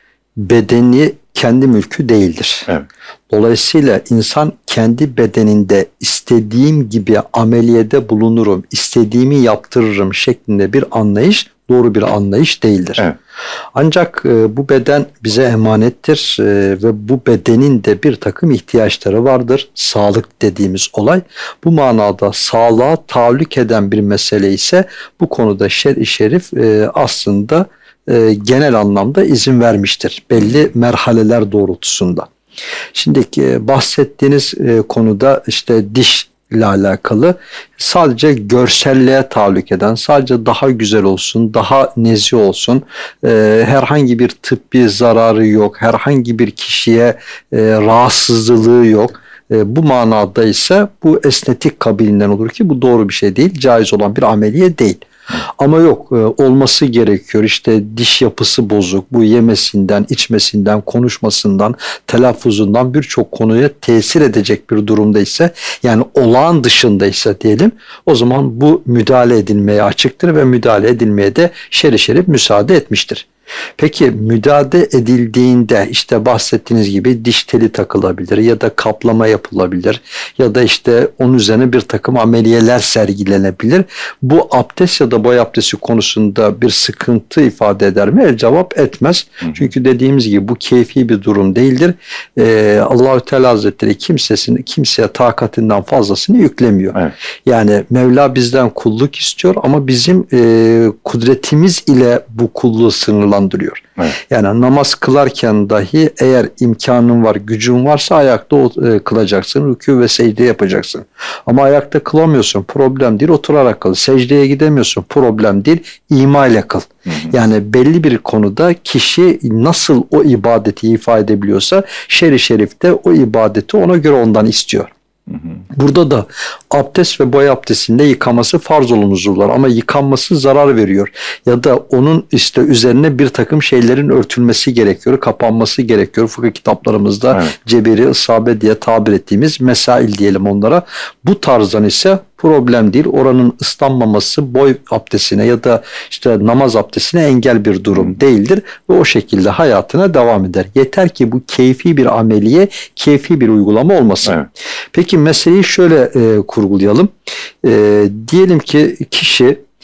bedeni kendi mülkü değildir. Evet. Dolayısıyla insan kendi bedeninde istediğim gibi ameliyede bulunurum, istediğimi yaptırırım şeklinde bir anlayış doğru bir anlayış değildir. Evet. Ancak e, bu beden bize emanettir e, ve bu bedenin de bir takım ihtiyaçları vardır. Sağlık dediğimiz olay. Bu manada sağlığa tahallük eden bir mesele ise bu konuda şer-i şerif e, aslında e, genel anlamda izin vermiştir. Belli merhaleler doğrultusunda. Şimdi e, bahsettiğiniz e, konuda işte diş ile alakalı sadece görselliğe tahallük eden, sadece daha güzel olsun, daha nezih olsun, e, herhangi bir tıbbi zararı yok, herhangi bir kişiye e, rahatsızlığı yok. E, bu manada ise bu estetik kabilinden olur ki bu doğru bir şey değil, caiz olan bir ameliye değil. Ama yok olması gerekiyor işte diş yapısı bozuk, bu yemesinden, içmesinden, konuşmasından, telaffuzundan birçok konuya tesir edecek bir durumdaysa yani olağan dışındaysa diyelim o zaman bu müdahale edilmeye açıktır ve müdahale edilmeye de şer-i şerif müsaade etmiştir. Peki müdahale edildiğinde işte bahsettiğiniz gibi diş teli takılabilir ya da kaplama yapılabilir ya da işte onun üzerine bir takım ameliyeler sergilenebilir. Bu abdest ya da boy abdesti konusunda bir sıkıntı ifade eder mi? El cevap etmez. Hı. Çünkü dediğimiz gibi bu keyfi bir durum değildir. Ee, Allah-u Teala Hazretleri kimsesini, kimseye takatinden fazlasını yüklemiyor. Evet. Yani Mevla bizden kulluk istiyor ama bizim e, kudretimiz ile bu kulluğu sınırlandırıyor. Evet. Yani namaz kılarken dahi eğer imkanın var, gücün varsa ayakta e, kılacaksın, rükû ve secde yapacaksın. Ama ayakta kılamıyorsun, problem değil, oturarak kıl. Secdeye gidemiyorsun, problem değil, ima ile kıl. Hı hı. Yani belli bir konuda kişi nasıl o ibadeti ifade edebiliyorsa şer-i şerifte o ibadeti ona göre ondan istiyor. Hı hı. Burada da abdest ve boy abdestinde yıkaması farz olan uzuvlar ama yıkanması zarar veriyor ya da onun işte üzerine bir takım şeylerin örtülmesi gerekiyor, kapanması gerekiyor. Fıkıh kitaplarımızda evet. cebiri, isabe diye tabir ettiğimiz mesail diyelim onlara. Bu tarzdan ise problem değil. Oranın ıslanmaması boy abdestine ya da işte namaz abdestine engel bir durum değildir ve o şekilde hayatına devam eder. Yeter ki bu keyfi bir ameliye, keyfi bir uygulama olmasın. Evet. Peki meseleyi şöyle e, kurgulayalım. E, diyelim ki kişi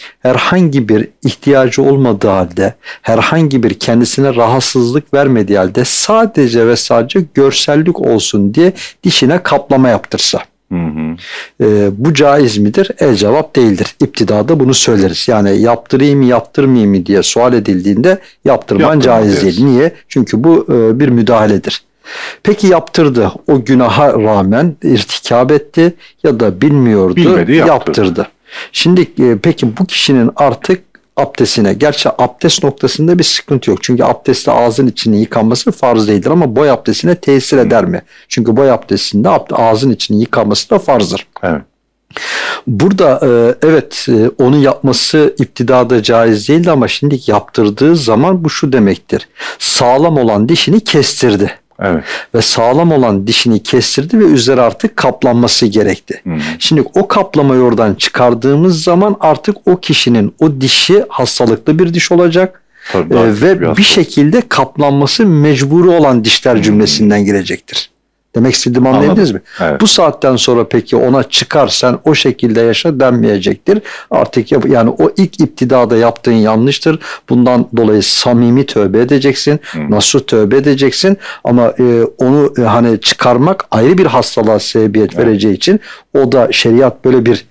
herhangi bir ihtiyacı olmadığı halde, herhangi bir kendisine rahatsızlık vermediği halde sadece ve sadece görsellik olsun diye dişine kaplama yaptırsa. Hı hı. E, bu caiz midir? El cevap değildir. İptidada bunu söyleriz. Yani yaptırayım mı yaptırmayayım mı diye sual edildiğinde yaptırman Yaptırma caiz deriz. değil. Niye? Çünkü bu e, bir müdahaledir. Peki yaptırdı. O günaha rağmen irtikab etti ya da bilmiyordu, Bilmedi, yaptırdı. yaptırdı. Şimdi e, peki bu kişinin artık abdestine, gerçi abdest noktasında bir sıkıntı yok. Çünkü abdestte ağzın içinin yıkanması farz değildir ama boy abdestine tesir eder mi? Çünkü boy abdestinde ağzın içinin yıkanması da farzdır. Evet. Burada e, evet e, onu yapması iptidada caiz değildi ama şimdi yaptırdığı zaman bu şu demektir. Sağlam olan dişini kestirdi. Evet. Ve sağlam olan dişini kestirdi ve üzeri artık kaplanması gerekti. Hı. Şimdi o kaplamayı oradan çıkardığımız zaman artık o kişinin o dişi hastalıklı bir diş olacak. Tabii, Ee, daha ve küçük bir bir hastalık. şekilde kaplanması mecburi olan dişler cümlesinden girecektir. Demek istediğimi anlayabildiniz mi? Evet. Bu saatten sonra peki ona çıkar sen o şekilde yaşa denmeyecektir. Artık yap, yani o ilk iptidada yaptığın yanlıştır. Bundan dolayı samimi tövbe edeceksin. Hı. Nasuh tövbe edeceksin. Ama e, onu e, hani çıkarmak ayrı bir hastalığa sebebiyet Evet. vereceği için o da şeriat böyle bir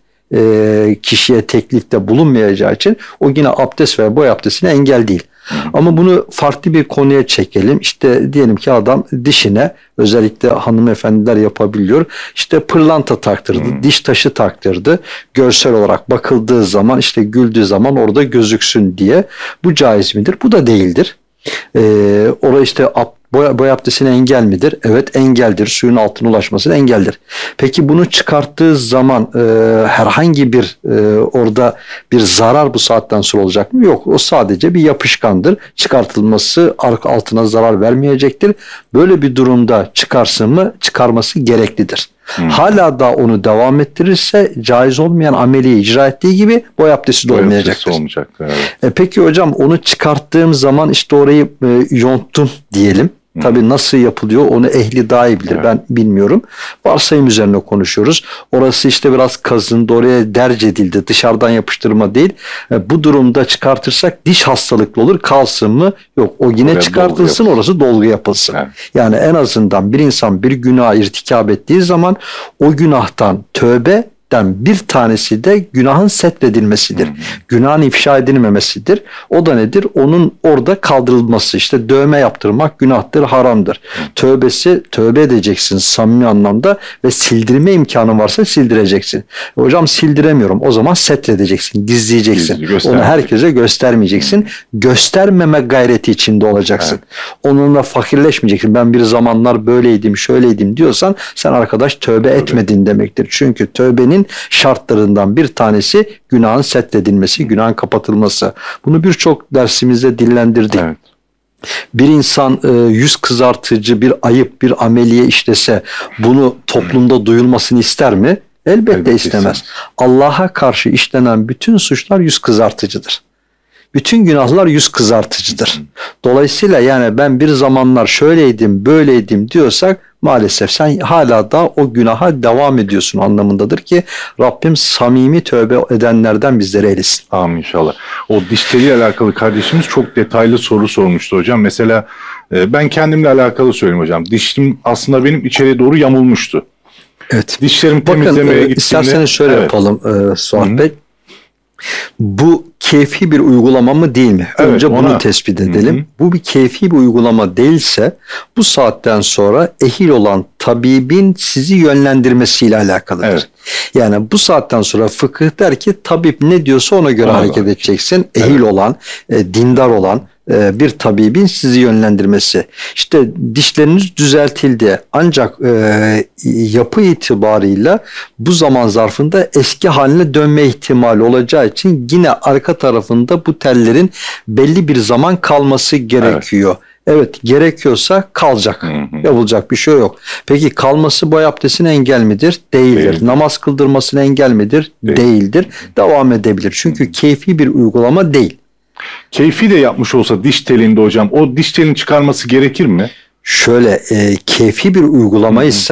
e, kişiye teklifte bulunmayacağı için o yine abdest ve boy abdestine engel değil. Ama bunu farklı bir konuya çekelim. İşte diyelim ki adam dişine, özellikle hanımefendiler yapabiliyor, İşte pırlanta taktırdı, Hmm. diş taşı taktırdı. Görsel olarak bakıldığı zaman, işte güldüğü zaman orada gözüksün diye. Bu caiz midir? Bu da değildir. Ee, orada işte ab- boy, boy abdestine engel midir? Evet, engeldir. Suyun altına ulaşmasına engeldir. Peki bunu çıkarttığı zaman e, herhangi bir e, orada bir zarar bu saatten sonra olacak mı? Yok. O sadece bir yapışkandır. Çıkartılması altına zarar vermeyecektir. Böyle bir durumda çıkarsın mı? Çıkarması gereklidir. Hmm. Hala da onu devam ettirirse caiz olmayan ameliyi icra ettiği gibi boy abdesti de Boy olmayacaktır. abdesti olmayacaktır. Evet. E peki hocam onu çıkarttığım zaman işte orayı e, yonttum diyelim. Hı. Tabii nasıl yapılıyor onu ehli daha iyi bilir. Evet. Ben bilmiyorum. Varsayım üzerine konuşuyoruz. Orası işte biraz kazındı, oraya derc edildi. Dışarıdan yapıştırma değil. E, bu durumda çıkartırsak diş hastalıklı olur. Kalsın mı? Yok. O yine Oraya çıkartılsın, dolgu orası dolgu yapılsın. Evet. Yani en azından bir insan bir günah irtikab ettiği zaman o günahtan tövbe bir tanesi de günahın setredilmesidir. Hı hı. Günahın ifşa edilmemesidir. O da nedir? Onun orada kaldırılması. İşte dövme yaptırmak günahtır, haramdır. Hı. Tövbesi, tövbe edeceksin samimi anlamda ve sildirme imkanı varsa sildireceksin. E hocam sildiremiyorum. O zaman setredeceksin, gizleyeceksin. Gizli, göstermeyeceksin. Onu herkese göstermeyeceksin. Hı. Göstermeme gayreti içinde olacaksın. Evet. Onunla fakirleşmeyeceksin. Ben bir zamanlar böyleydim, şöyleydim diyorsan sen arkadaş tövbe evet. etmedin demektir. Çünkü tövbenin şartlarından bir tanesi günahın setredilmesi, günahın kapatılması. Bunu birçok dersimizde dillendirdik. Evet. Bir insan e, yüz kızartıcı bir ayıp, bir ameliye işlese bunu toplumda duyulmasını ister mi? Elbette, Elbette istemez. istemez. Allah'a karşı işlenen bütün suçlar yüz kızartıcıdır. Bütün günahlar yüz kızartıcıdır. Dolayısıyla yani ben bir zamanlar şöyleydim, böyleydim diyorsak maalesef sen hala da o günaha devam ediyorsun anlamındadır ki Rabbim samimi tövbe edenlerden bizleri eylesin. Amin inşallah. O diş teliyle alakalı kardeşimiz çok detaylı soru sormuştu hocam. Mesela ben kendimle alakalı söyleyeyim hocam. Dişim aslında benim içeriye doğru yamulmuştu. Evet. Dişlerimi Bakın, temizlemeye e, gittiğimde... isterseniz şöyle evet. yapalım e, Suat Hı-hı. Bey. Bu keyfi bir uygulama mı değil mi? Evet, Önce ona... bunu tespit edelim. Hı-hı. Bu bir keyfi bir uygulama değilse bu saatten sonra ehil olan tabibin sizi yönlendirmesiyle alakalıdır. Evet. Yani bu saatten sonra fıkıh der ki tabip ne diyorsa ona göre ona hareket var. edeceksin. Ehil evet. olan, e, dindar olan e, bir tabibin sizi yönlendirmesi. İşte dişleriniz düzeltildi ancak e, yapı itibarıyla bu zaman zarfında eski haline dönme ihtimali olacağı için yine arka tarafında bu tellerin belli bir zaman kalması gerekiyor. Evet. Evet gerekiyorsa kalacak. Hı hı. Yapılacak bir şey yok. Peki kalması boy abdestine engel midir? Değildir. Değildir. Namaz kıldırmasına engel midir? Değil. Değildir. Devam edebilir. Çünkü hı. keyfi bir uygulama değil. Keyfi de yapmış olsa diş telinde hocam o diş telini çıkarması gerekir mi? Şöyle e, keyfi bir uygulamaysa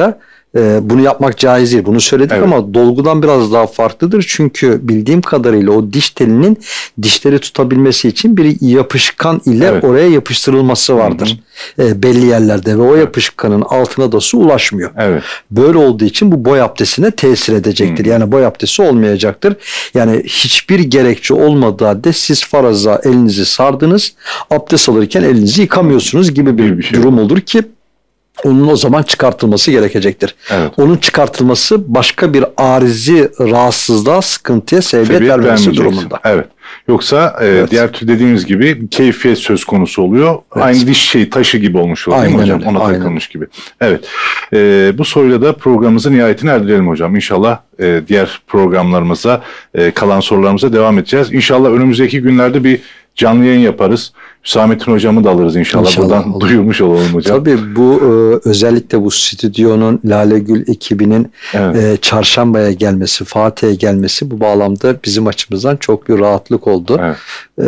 Ee, bunu yapmak caiz değil. Bunu söyledik Evet. ama dolgudan biraz daha farklıdır. Çünkü bildiğim kadarıyla o diş telinin dişleri tutabilmesi için bir yapışkan ile Evet. oraya yapıştırılması vardır. Ee, belli yerlerde ve o yapışkanın altına da su ulaşmıyor. Evet. Böyle olduğu için bu boy abdestine tesir edecektir. Hmm. Yani boy abdesti olmayacaktır. Yani hiçbir gerekçe olmadığı halde siz faraza elinizi sardınız, abdest alırken elinizi yıkamıyorsunuz gibi bir, Gibi bir şey. durum olur ki onun o zaman çıkartılması gerekecektir. Evet. Onun çıkartılması başka bir arizi rahatsızlığa, sıkıntıya sebebiyet Sebebiyet vermesi vermeyeceksin. durumunda. Evet. Yoksa e, Evet. diğer tür dediğimiz gibi keyfiyet söz konusu oluyor. Evet. Aynı diş şey taşı gibi olmuş oluyor değil mi Aynen hocam? öyle, Ona aynen. takılmış gibi. Evet. E, bu soruyla da programımızın nihayetine erdirelim hocam. İnşallah e, diğer programlarımıza, e, kalan sorularımıza devam edeceğiz. İnşallah önümüzdeki günlerde bir canlı yayın yaparız. Hüsamettin hocamı da alırız inşallah. İnşallah, Buradan olur. duyurmuş olalım hocam. Tabii bu e, özellikle bu stüdyonun Lale Gül ekibinin Evet. e, çarşambaya gelmesi, Fatih'e gelmesi bu bağlamda bizim açımızdan çok bir rahatlık oldu. Evet.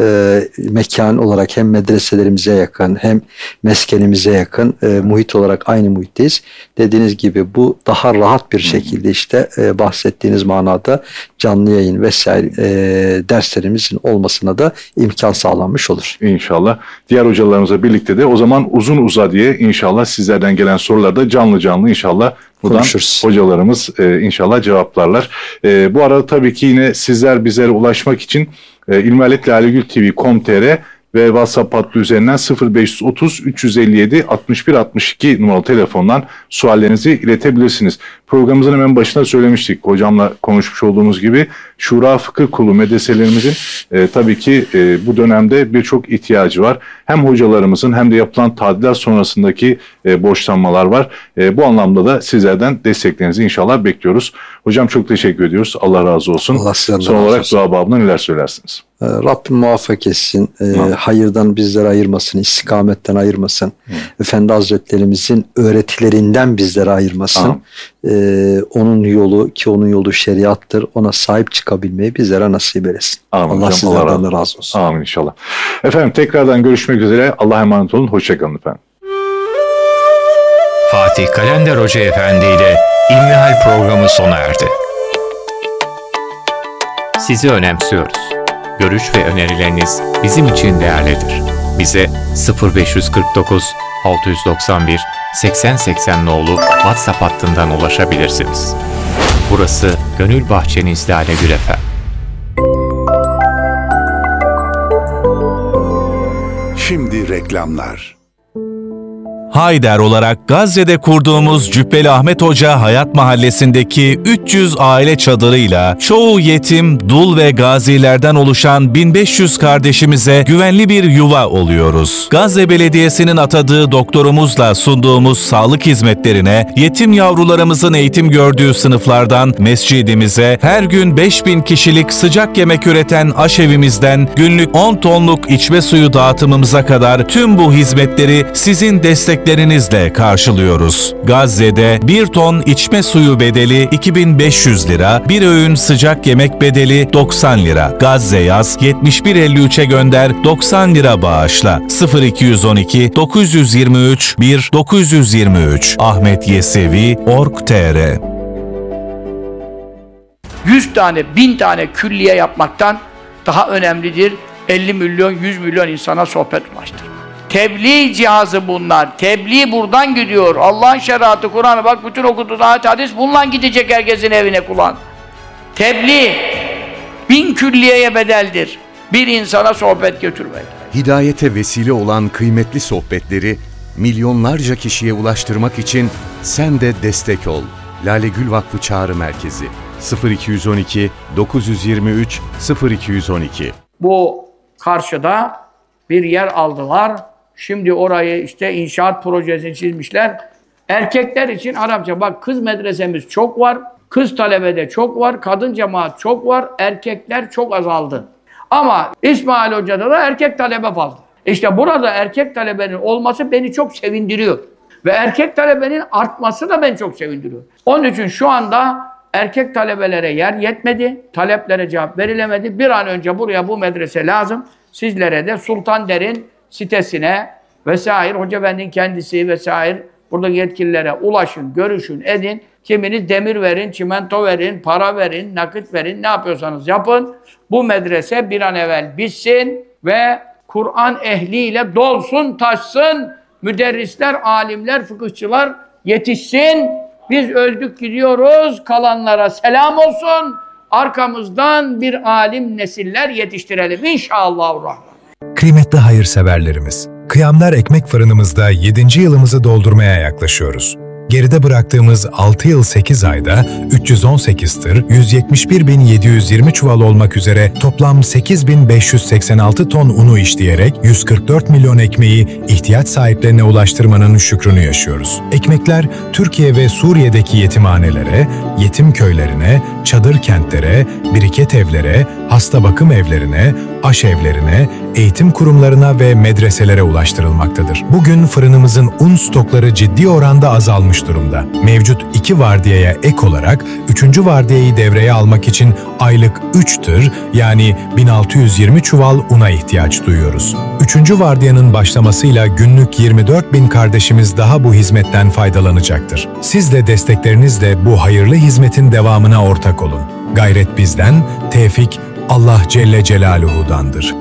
E, mekan olarak hem medreselerimize yakın hem meskenimize yakın e, muhit olarak aynı muhitteyiz. Dediğiniz gibi bu daha rahat bir şekilde işte e, bahsettiğiniz manada canlı yayın vesaire e, derslerimizin olmasına da imkan sağlanmış olur. İnşallah. Diğer hocalarımızla birlikte de o zaman uzun uza diye inşallah sizlerden gelen sorularda canlı canlı inşallah buradan Konuşuruz. hocalarımız e, inşallah cevaplarlar. E, bu arada tabii ki yine sizler bizlere ulaşmak için e, ilmihalet lalegül tv nokta com nokta tr ve WhatsApp hattı üzerinden sıfır beş otuz üç yüz elli yedi altmış bir altmış iki numaralı telefondan suallerinizi iletebilirsiniz. Programımızın hemen başında söylemiştik. Hocamla konuşmuş olduğumuz gibi Şura Fıkıh Kurulu medreselerimizin e, tabii ki e, bu dönemde birçok ihtiyacı var. Hem hocalarımızın hem de yapılan tadilat sonrasındaki e, borçlanmalar var. E, bu anlamda da sizlerden desteklerinizi inşallah bekliyoruz. Hocam çok teşekkür ediyoruz. Allah razı olsun. Allah sizden de Son razı olarak olsun. dua babına neler söylersiniz? Ee, Rabbim muvaffak etsin, e, Amin. hayırdan bizleri ayırmasın, istikametten ayırmasın. Efendi Hazretlerimizin öğretilerinden bizleri ayırmasın. Amin. Ee, onun yolu ki onun yolu şeriattır, ona sahip çıkabilmeyi bizlere nasip eylesin. Amin Allah hocam, Allah sizlerden razı de olsun. razı olsun. Amin inşallah. Efendim tekrardan görüşmek üzere. Allah'a emanet olun. Hoşçakalın efendim. Fatih Kalender Hoca Efendi ile İlmihal programı sona erdi. Sizi önemsiyoruz. Görüş ve önerileriniz bizim için değerlidir. Bize sıfır beş kırk dokuz altı yüz doksan bir seksen seksen nolu WhatsApp hattından ulaşabilirsiniz. Burası Gönül Bahçeniz Lale Gül Efem. Şimdi reklamlar. Hayder olarak Gazze'de kurduğumuz Cübbeli Ahmet Hoca Hayat Mahallesi'ndeki üç yüz aile çadırıyla çoğu yetim, dul ve gazilerden oluşan bin beş yüz kardeşimize güvenli bir yuva oluyoruz. Gazze Belediyesi'nin atadığı doktorumuzla sunduğumuz sağlık hizmetlerine, yetim yavrularımızın eğitim gördüğü sınıflardan mescidimize, her gün beş bin kişilik sıcak yemek üreten aşevimizden günlük on tonluk içme suyu dağıtımımıza kadar tüm bu hizmetleri sizin destek lerinizle karşılıyoruz. Gazze'de bir ton içme suyu bedeli iki bin beş yüz lira, bir öğün sıcak yemek bedeli doksan lira. Gazze yaz yetmiş bir elli üçe gönder doksan lira bağışla. sıfır iki on iki dokuz yüz yirmi üç bir dokuz yüz yirmi üç Ahmet Yesevi nokta org nokta tr yüz tane, bin tane külliye yapmaktan daha önemlidir elli milyon, yüz milyon insana sohbet ulaştırmak. Tebliğ cihazı bunlar. Tebliğ buradan gidiyor. Allah'ın şeriatı, Kur'an'ı bak bütün okuduğun ayet hadis bununla gidecek herkesin evine kulağın. Tebliğ bin külliyeye bedeldir. Bir insana sohbet götürmek. Hidayete vesile olan kıymetli sohbetleri milyonlarca kişiye ulaştırmak için sen de destek ol. Lale Gül Vakfı Çağrı Merkezi sıfır iki on iki dokuz yüz yirmi üç sıfır iki on iki. Bu karşıda bir yer aldılar. Şimdi orayı işte inşaat projesini çizmişler. Erkekler için Arapça bak kız medresemiz çok var. Kız talebede çok var. Kadın cemaat çok var. Erkekler çok azaldı. Ama İsmail Hoca'da da erkek talebe fazla. İşte burada erkek talebenin olması beni çok sevindiriyor. Ve erkek talebenin artması da beni çok sevindiriyor. Onun için şu anda erkek talebelere yer yetmedi. Taleplere cevap verilemedi. Bir an önce buraya bu medrese lazım. Sizlere de Sultan Der'in sitesine vesaire, Hoca Efendi'nin kendisi vesaire Buradaki yetkililere ulaşın, görüşün, edin. Kiminiz demir verin, çimento verin, para verin, nakit verin. Ne yapıyorsanız yapın. Bu medrese bir an evvel bitsin ve Kur'an ehliyle dolsun, taşsın. Müderrisler, alimler, fıkıhçılar yetişsin. Biz öldük gidiyoruz. Kalanlara selam olsun. Arkamızdan bir alim nesiller yetiştirelim inşallahurrahman. Kıymetli hayırseverlerimiz, Kıyamlar Ekmek Fırınımızda yedinci yılımızı doldurmaya yaklaşıyoruz. Geride bıraktığımız altı yıl sekiz ayda üç yüz on sekiz tır, yüz yetmiş bir bin yedi yüz yirmi çuval olmak üzere toplam sekiz bin beş yüz seksen altı ton unu işleyerek yüz kırk dört milyon ekmeği ihtiyaç sahiplerine ulaştırmanın şükrünü yaşıyoruz. Ekmekler Türkiye ve Suriye'deki yetimhanelere, yetim köylerine, çadır kentlere, biriket evlere, hasta bakım evlerine, aşevlerine, eğitim kurumlarına ve medreselere ulaştırılmaktadır. Bugün fırınımızın un stokları ciddi oranda azalmış durumda. Mevcut iki vardiyaya ek olarak üçüncü vardiyayı devreye almak için aylık üç tır yani bin altı yüz yirmi çuval una ihtiyaç duyuyoruz. üçüncü vardiyanın başlamasıyla günlük yirmi dört bin kardeşimiz daha bu hizmetten faydalanacaktır. Siz de desteklerinizle bu hayırlı hizmetin devamına ortak olun. Gayret bizden, tevfik Allah Celle Celaluhu'dandır.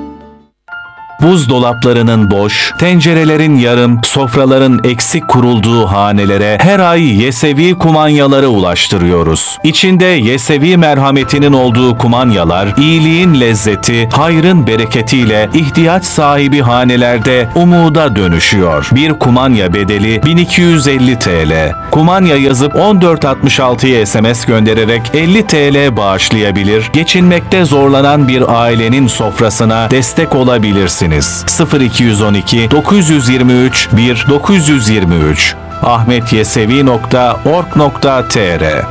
Buzdolaplarının boş, tencerelerin yarım, sofraların eksik kurulduğu hanelere her ay Yesevi kumanyaları ulaştırıyoruz. İçinde Yesevi merhametinin olduğu kumanyalar, iyiliğin lezzeti, hayrın bereketiyle ihtiyaç sahibi hanelerde umuda dönüşüyor. Bir kumanya bedeli bin iki yüz elli TL. Kumanya yazıp on dört altmış altıya S M S göndererek elli TL bağışlayabilir, geçinmekte zorlanan bir ailenin sofrasına destek olabilirsiniz. sıfır iki yüz on iki dokuz yüz yirmi üç bir dokuz yüz yirmi üç ahmetyesevi nokta org nokta tr.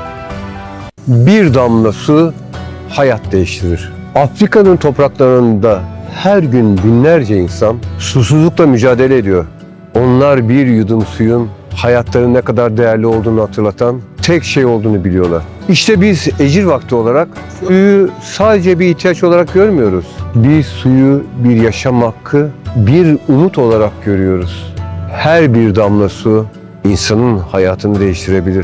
Bir damla su hayat değiştirir. Afrika'nın topraklarında her gün binlerce insan susuzlukla mücadele ediyor. Onlar bir yudum suyun hayatlarının ne kadar değerli olduğunu hatırlatan tek şey olduğunu biliyorlar. İşte biz ecir vakti olarak suyu sadece bir ihtiyaç olarak görmüyoruz. Biz suyu bir yaşam hakkı, bir umut olarak görüyoruz. Her bir damla su insanın hayatını değiştirebilir.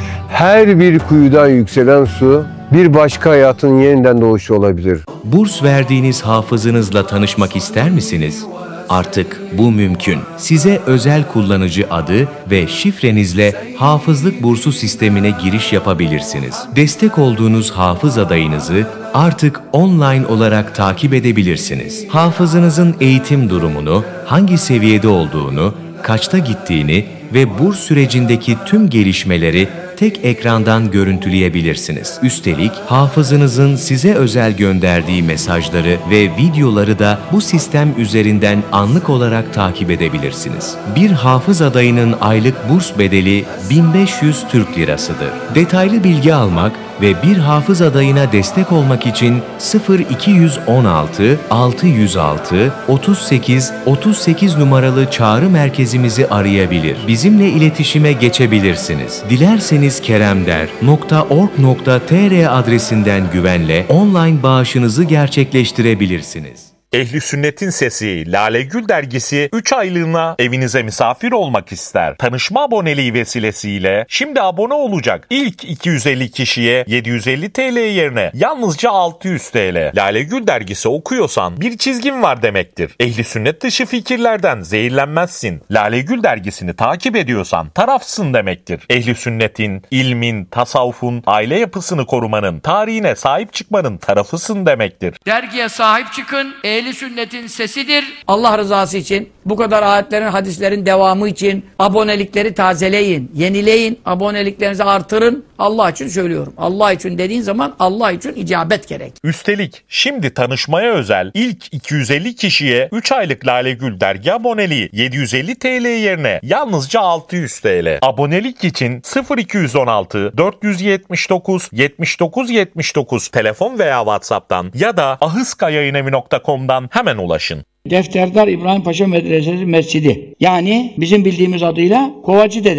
Her bir kuyudan yükselen su bir başka hayatın yeniden doğuşu olabilir. Burs verdiğiniz hafızınızla tanışmak ister misiniz? Artık bu mümkün. Size özel kullanıcı adı ve şifrenizle hafızlık bursu sistemine giriş yapabilirsiniz. Destek olduğunuz hafız adayınızı artık online olarak takip edebilirsiniz. Hafızınızın eğitim durumunu, hangi seviyede olduğunu, kaçta gittiğini ve burs sürecindeki tüm gelişmeleri tek ekrandan görüntüleyebilirsiniz. Üstelik hafızınızın size özel gönderdiği mesajları ve videoları da bu sistem üzerinden anlık olarak takip edebilirsiniz. Bir hafız adayının aylık burs bedeli bin beş yüz Türk Lirasıdır. Detaylı bilgi almak ve bir hafız adayına destek olmak için sıfır iki yüz on altı altı yüz altı otuz sekiz otuz sekiz numaralı çağrı merkezimizi arayabilir. Bizimle iletişime geçebilirsiniz. Dilerseniz keremder nokta org nokta tr adresinden güvenle online bağışınızı gerçekleştirebilirsiniz. Ehli Sünnet'in Sesi Lale Gül dergisi üç aylığına evinize misafir olmak ister. Tanışma aboneliği vesilesiyle şimdi abone olacak ilk iki yüz elli kişiye yedi yüz elli TL yerine yalnızca altı yüz TL. Lale Gül dergisi okuyorsan bir çizgin var demektir. Ehli Sünnet dışı fikirlerden zehirlenmezsin. Lale Gül dergisini takip ediyorsan tarafsın demektir. Ehli Sünnet'in, ilmin, tasavvufun, aile yapısını korumanın, tarihine sahip çıkmanın tarafısın demektir. Dergiye sahip çıkın. Ehli Sünnet'in sesidir. Allah rızası için, bu kadar ayetlerin, hadislerin devamı için abonelikleri tazeleyin, yenileyin, aboneliklerinizi artırın. Allah için söylüyorum. Allah için dediğin zaman Allah için icabet gerek. Üstelik şimdi tanışmaya özel ilk iki yüz elli kişiye üç aylık Lale Gül dergi aboneliği yedi yüz elli TL yerine yalnızca altı yüz TL. Abonelik için sıfır iki yüz on altı dört yüz yetmiş dokuz yetmiş dokuz yetmiş dokuz telefon veya WhatsApp'tan ya da ahıskayayınevi nokta com'dan hemen ulaşın. Defterdar İbrahim Paşa Medresesi Mescidi. Yani bizim bildiğimiz adıyla Kovacı Dede.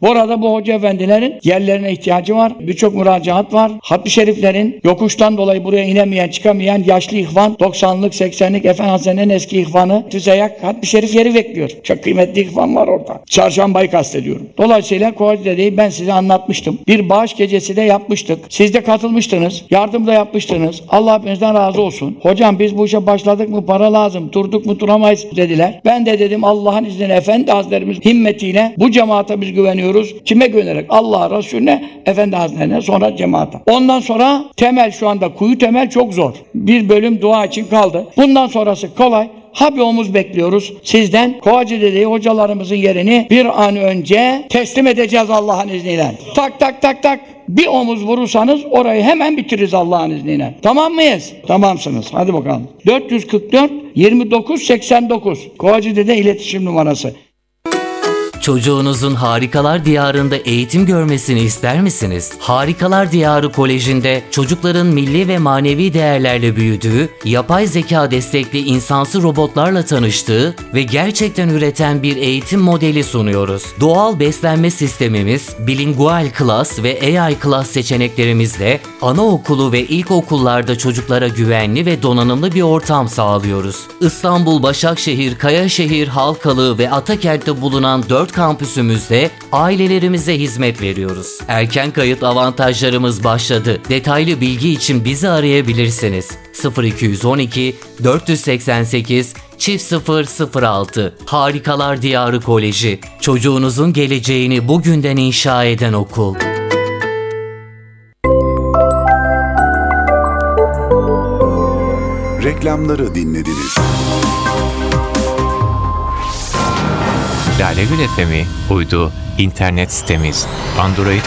Bu arada bu hoca efendilerin yerlerine ihtiyacı var. Birçok müracaat var. Hatmi şeriflerin yokuştan dolayı buraya inemeyen, çıkamayan yaşlı ihvan, doksanlık, seksenlik Efendi Hazretleri'nin eski ihvanı Tüzeyak Hatmi şerif yeri bekliyor. Çok kıymetli ihvan var orada. Çarşambayı kastediyorum. Dolayısıyla Kovacı Dede'yi ben size anlatmıştım. Bir bağış gecesi de yapmıştık. Siz de katılmıştınız. Yardım da yapmıştınız. Allah hepinizden razı olsun. Hocam biz bu işe başladık mı para lazım. Durduk mu duramayız dediler. Ben de dedim Allah'ın izniyle Efendi Hazretlerimiz himmetiyle bu cemaate biz güveniyoruz. Kime güvenerek? Allah'a, Resulüne, Efendi Hazretlerine, sonra cemaate. Ondan sonra temel şu anda kuyu temel çok zor. Bir bölüm dua için kaldı. Bundan sonrası kolay. Ha bir omuz bekliyoruz sizden. Kovacı Dede'yi hocalarımızın yerini bir an önce teslim edeceğiz Allah'ın izniyle. Tak tak tak tak. Bir omuz vurursanız orayı hemen bitiririz Allah'ın izniyle. Tamam mıyız? Tamamsınız. Hadi bakalım. dört yüz kırk dört yirmi dokuz seksen dokuz. Kovacı Dede iletişim numarası. Çocuğunuzun Harikalar Diyarı'nda eğitim görmesini ister misiniz? Harikalar Diyarı Koleji'nde çocukların milli ve manevi değerlerle büyüdüğü, yapay zeka destekli insansı robotlarla tanıştığı ve gerçekten üreten bir eğitim modeli sunuyoruz. Doğal beslenme sistemimiz, bilingual class ve A I class seçeneklerimizle anaokulu ve ilkokullarda çocuklara güvenli ve donanımlı bir ortam sağlıyoruz. İstanbul, Başakşehir, Kayaşehir, Halkalı ve Atakent'te bulunan dört kampüsümüzde ailelerimize hizmet veriyoruz. Erken kayıt avantajlarımız başladı. Detaylı bilgi için bizi arayabilirsiniz. sıfır iki on iki dört seksen sekiz çift sıfır sıfır altı. Harikalar Diyarı Koleji. Çocuğunuzun geleceğini bugünden inşa eden okul. Reklamları dinlediniz. Lale Gül F M'i uydu, internet sitemiz, Android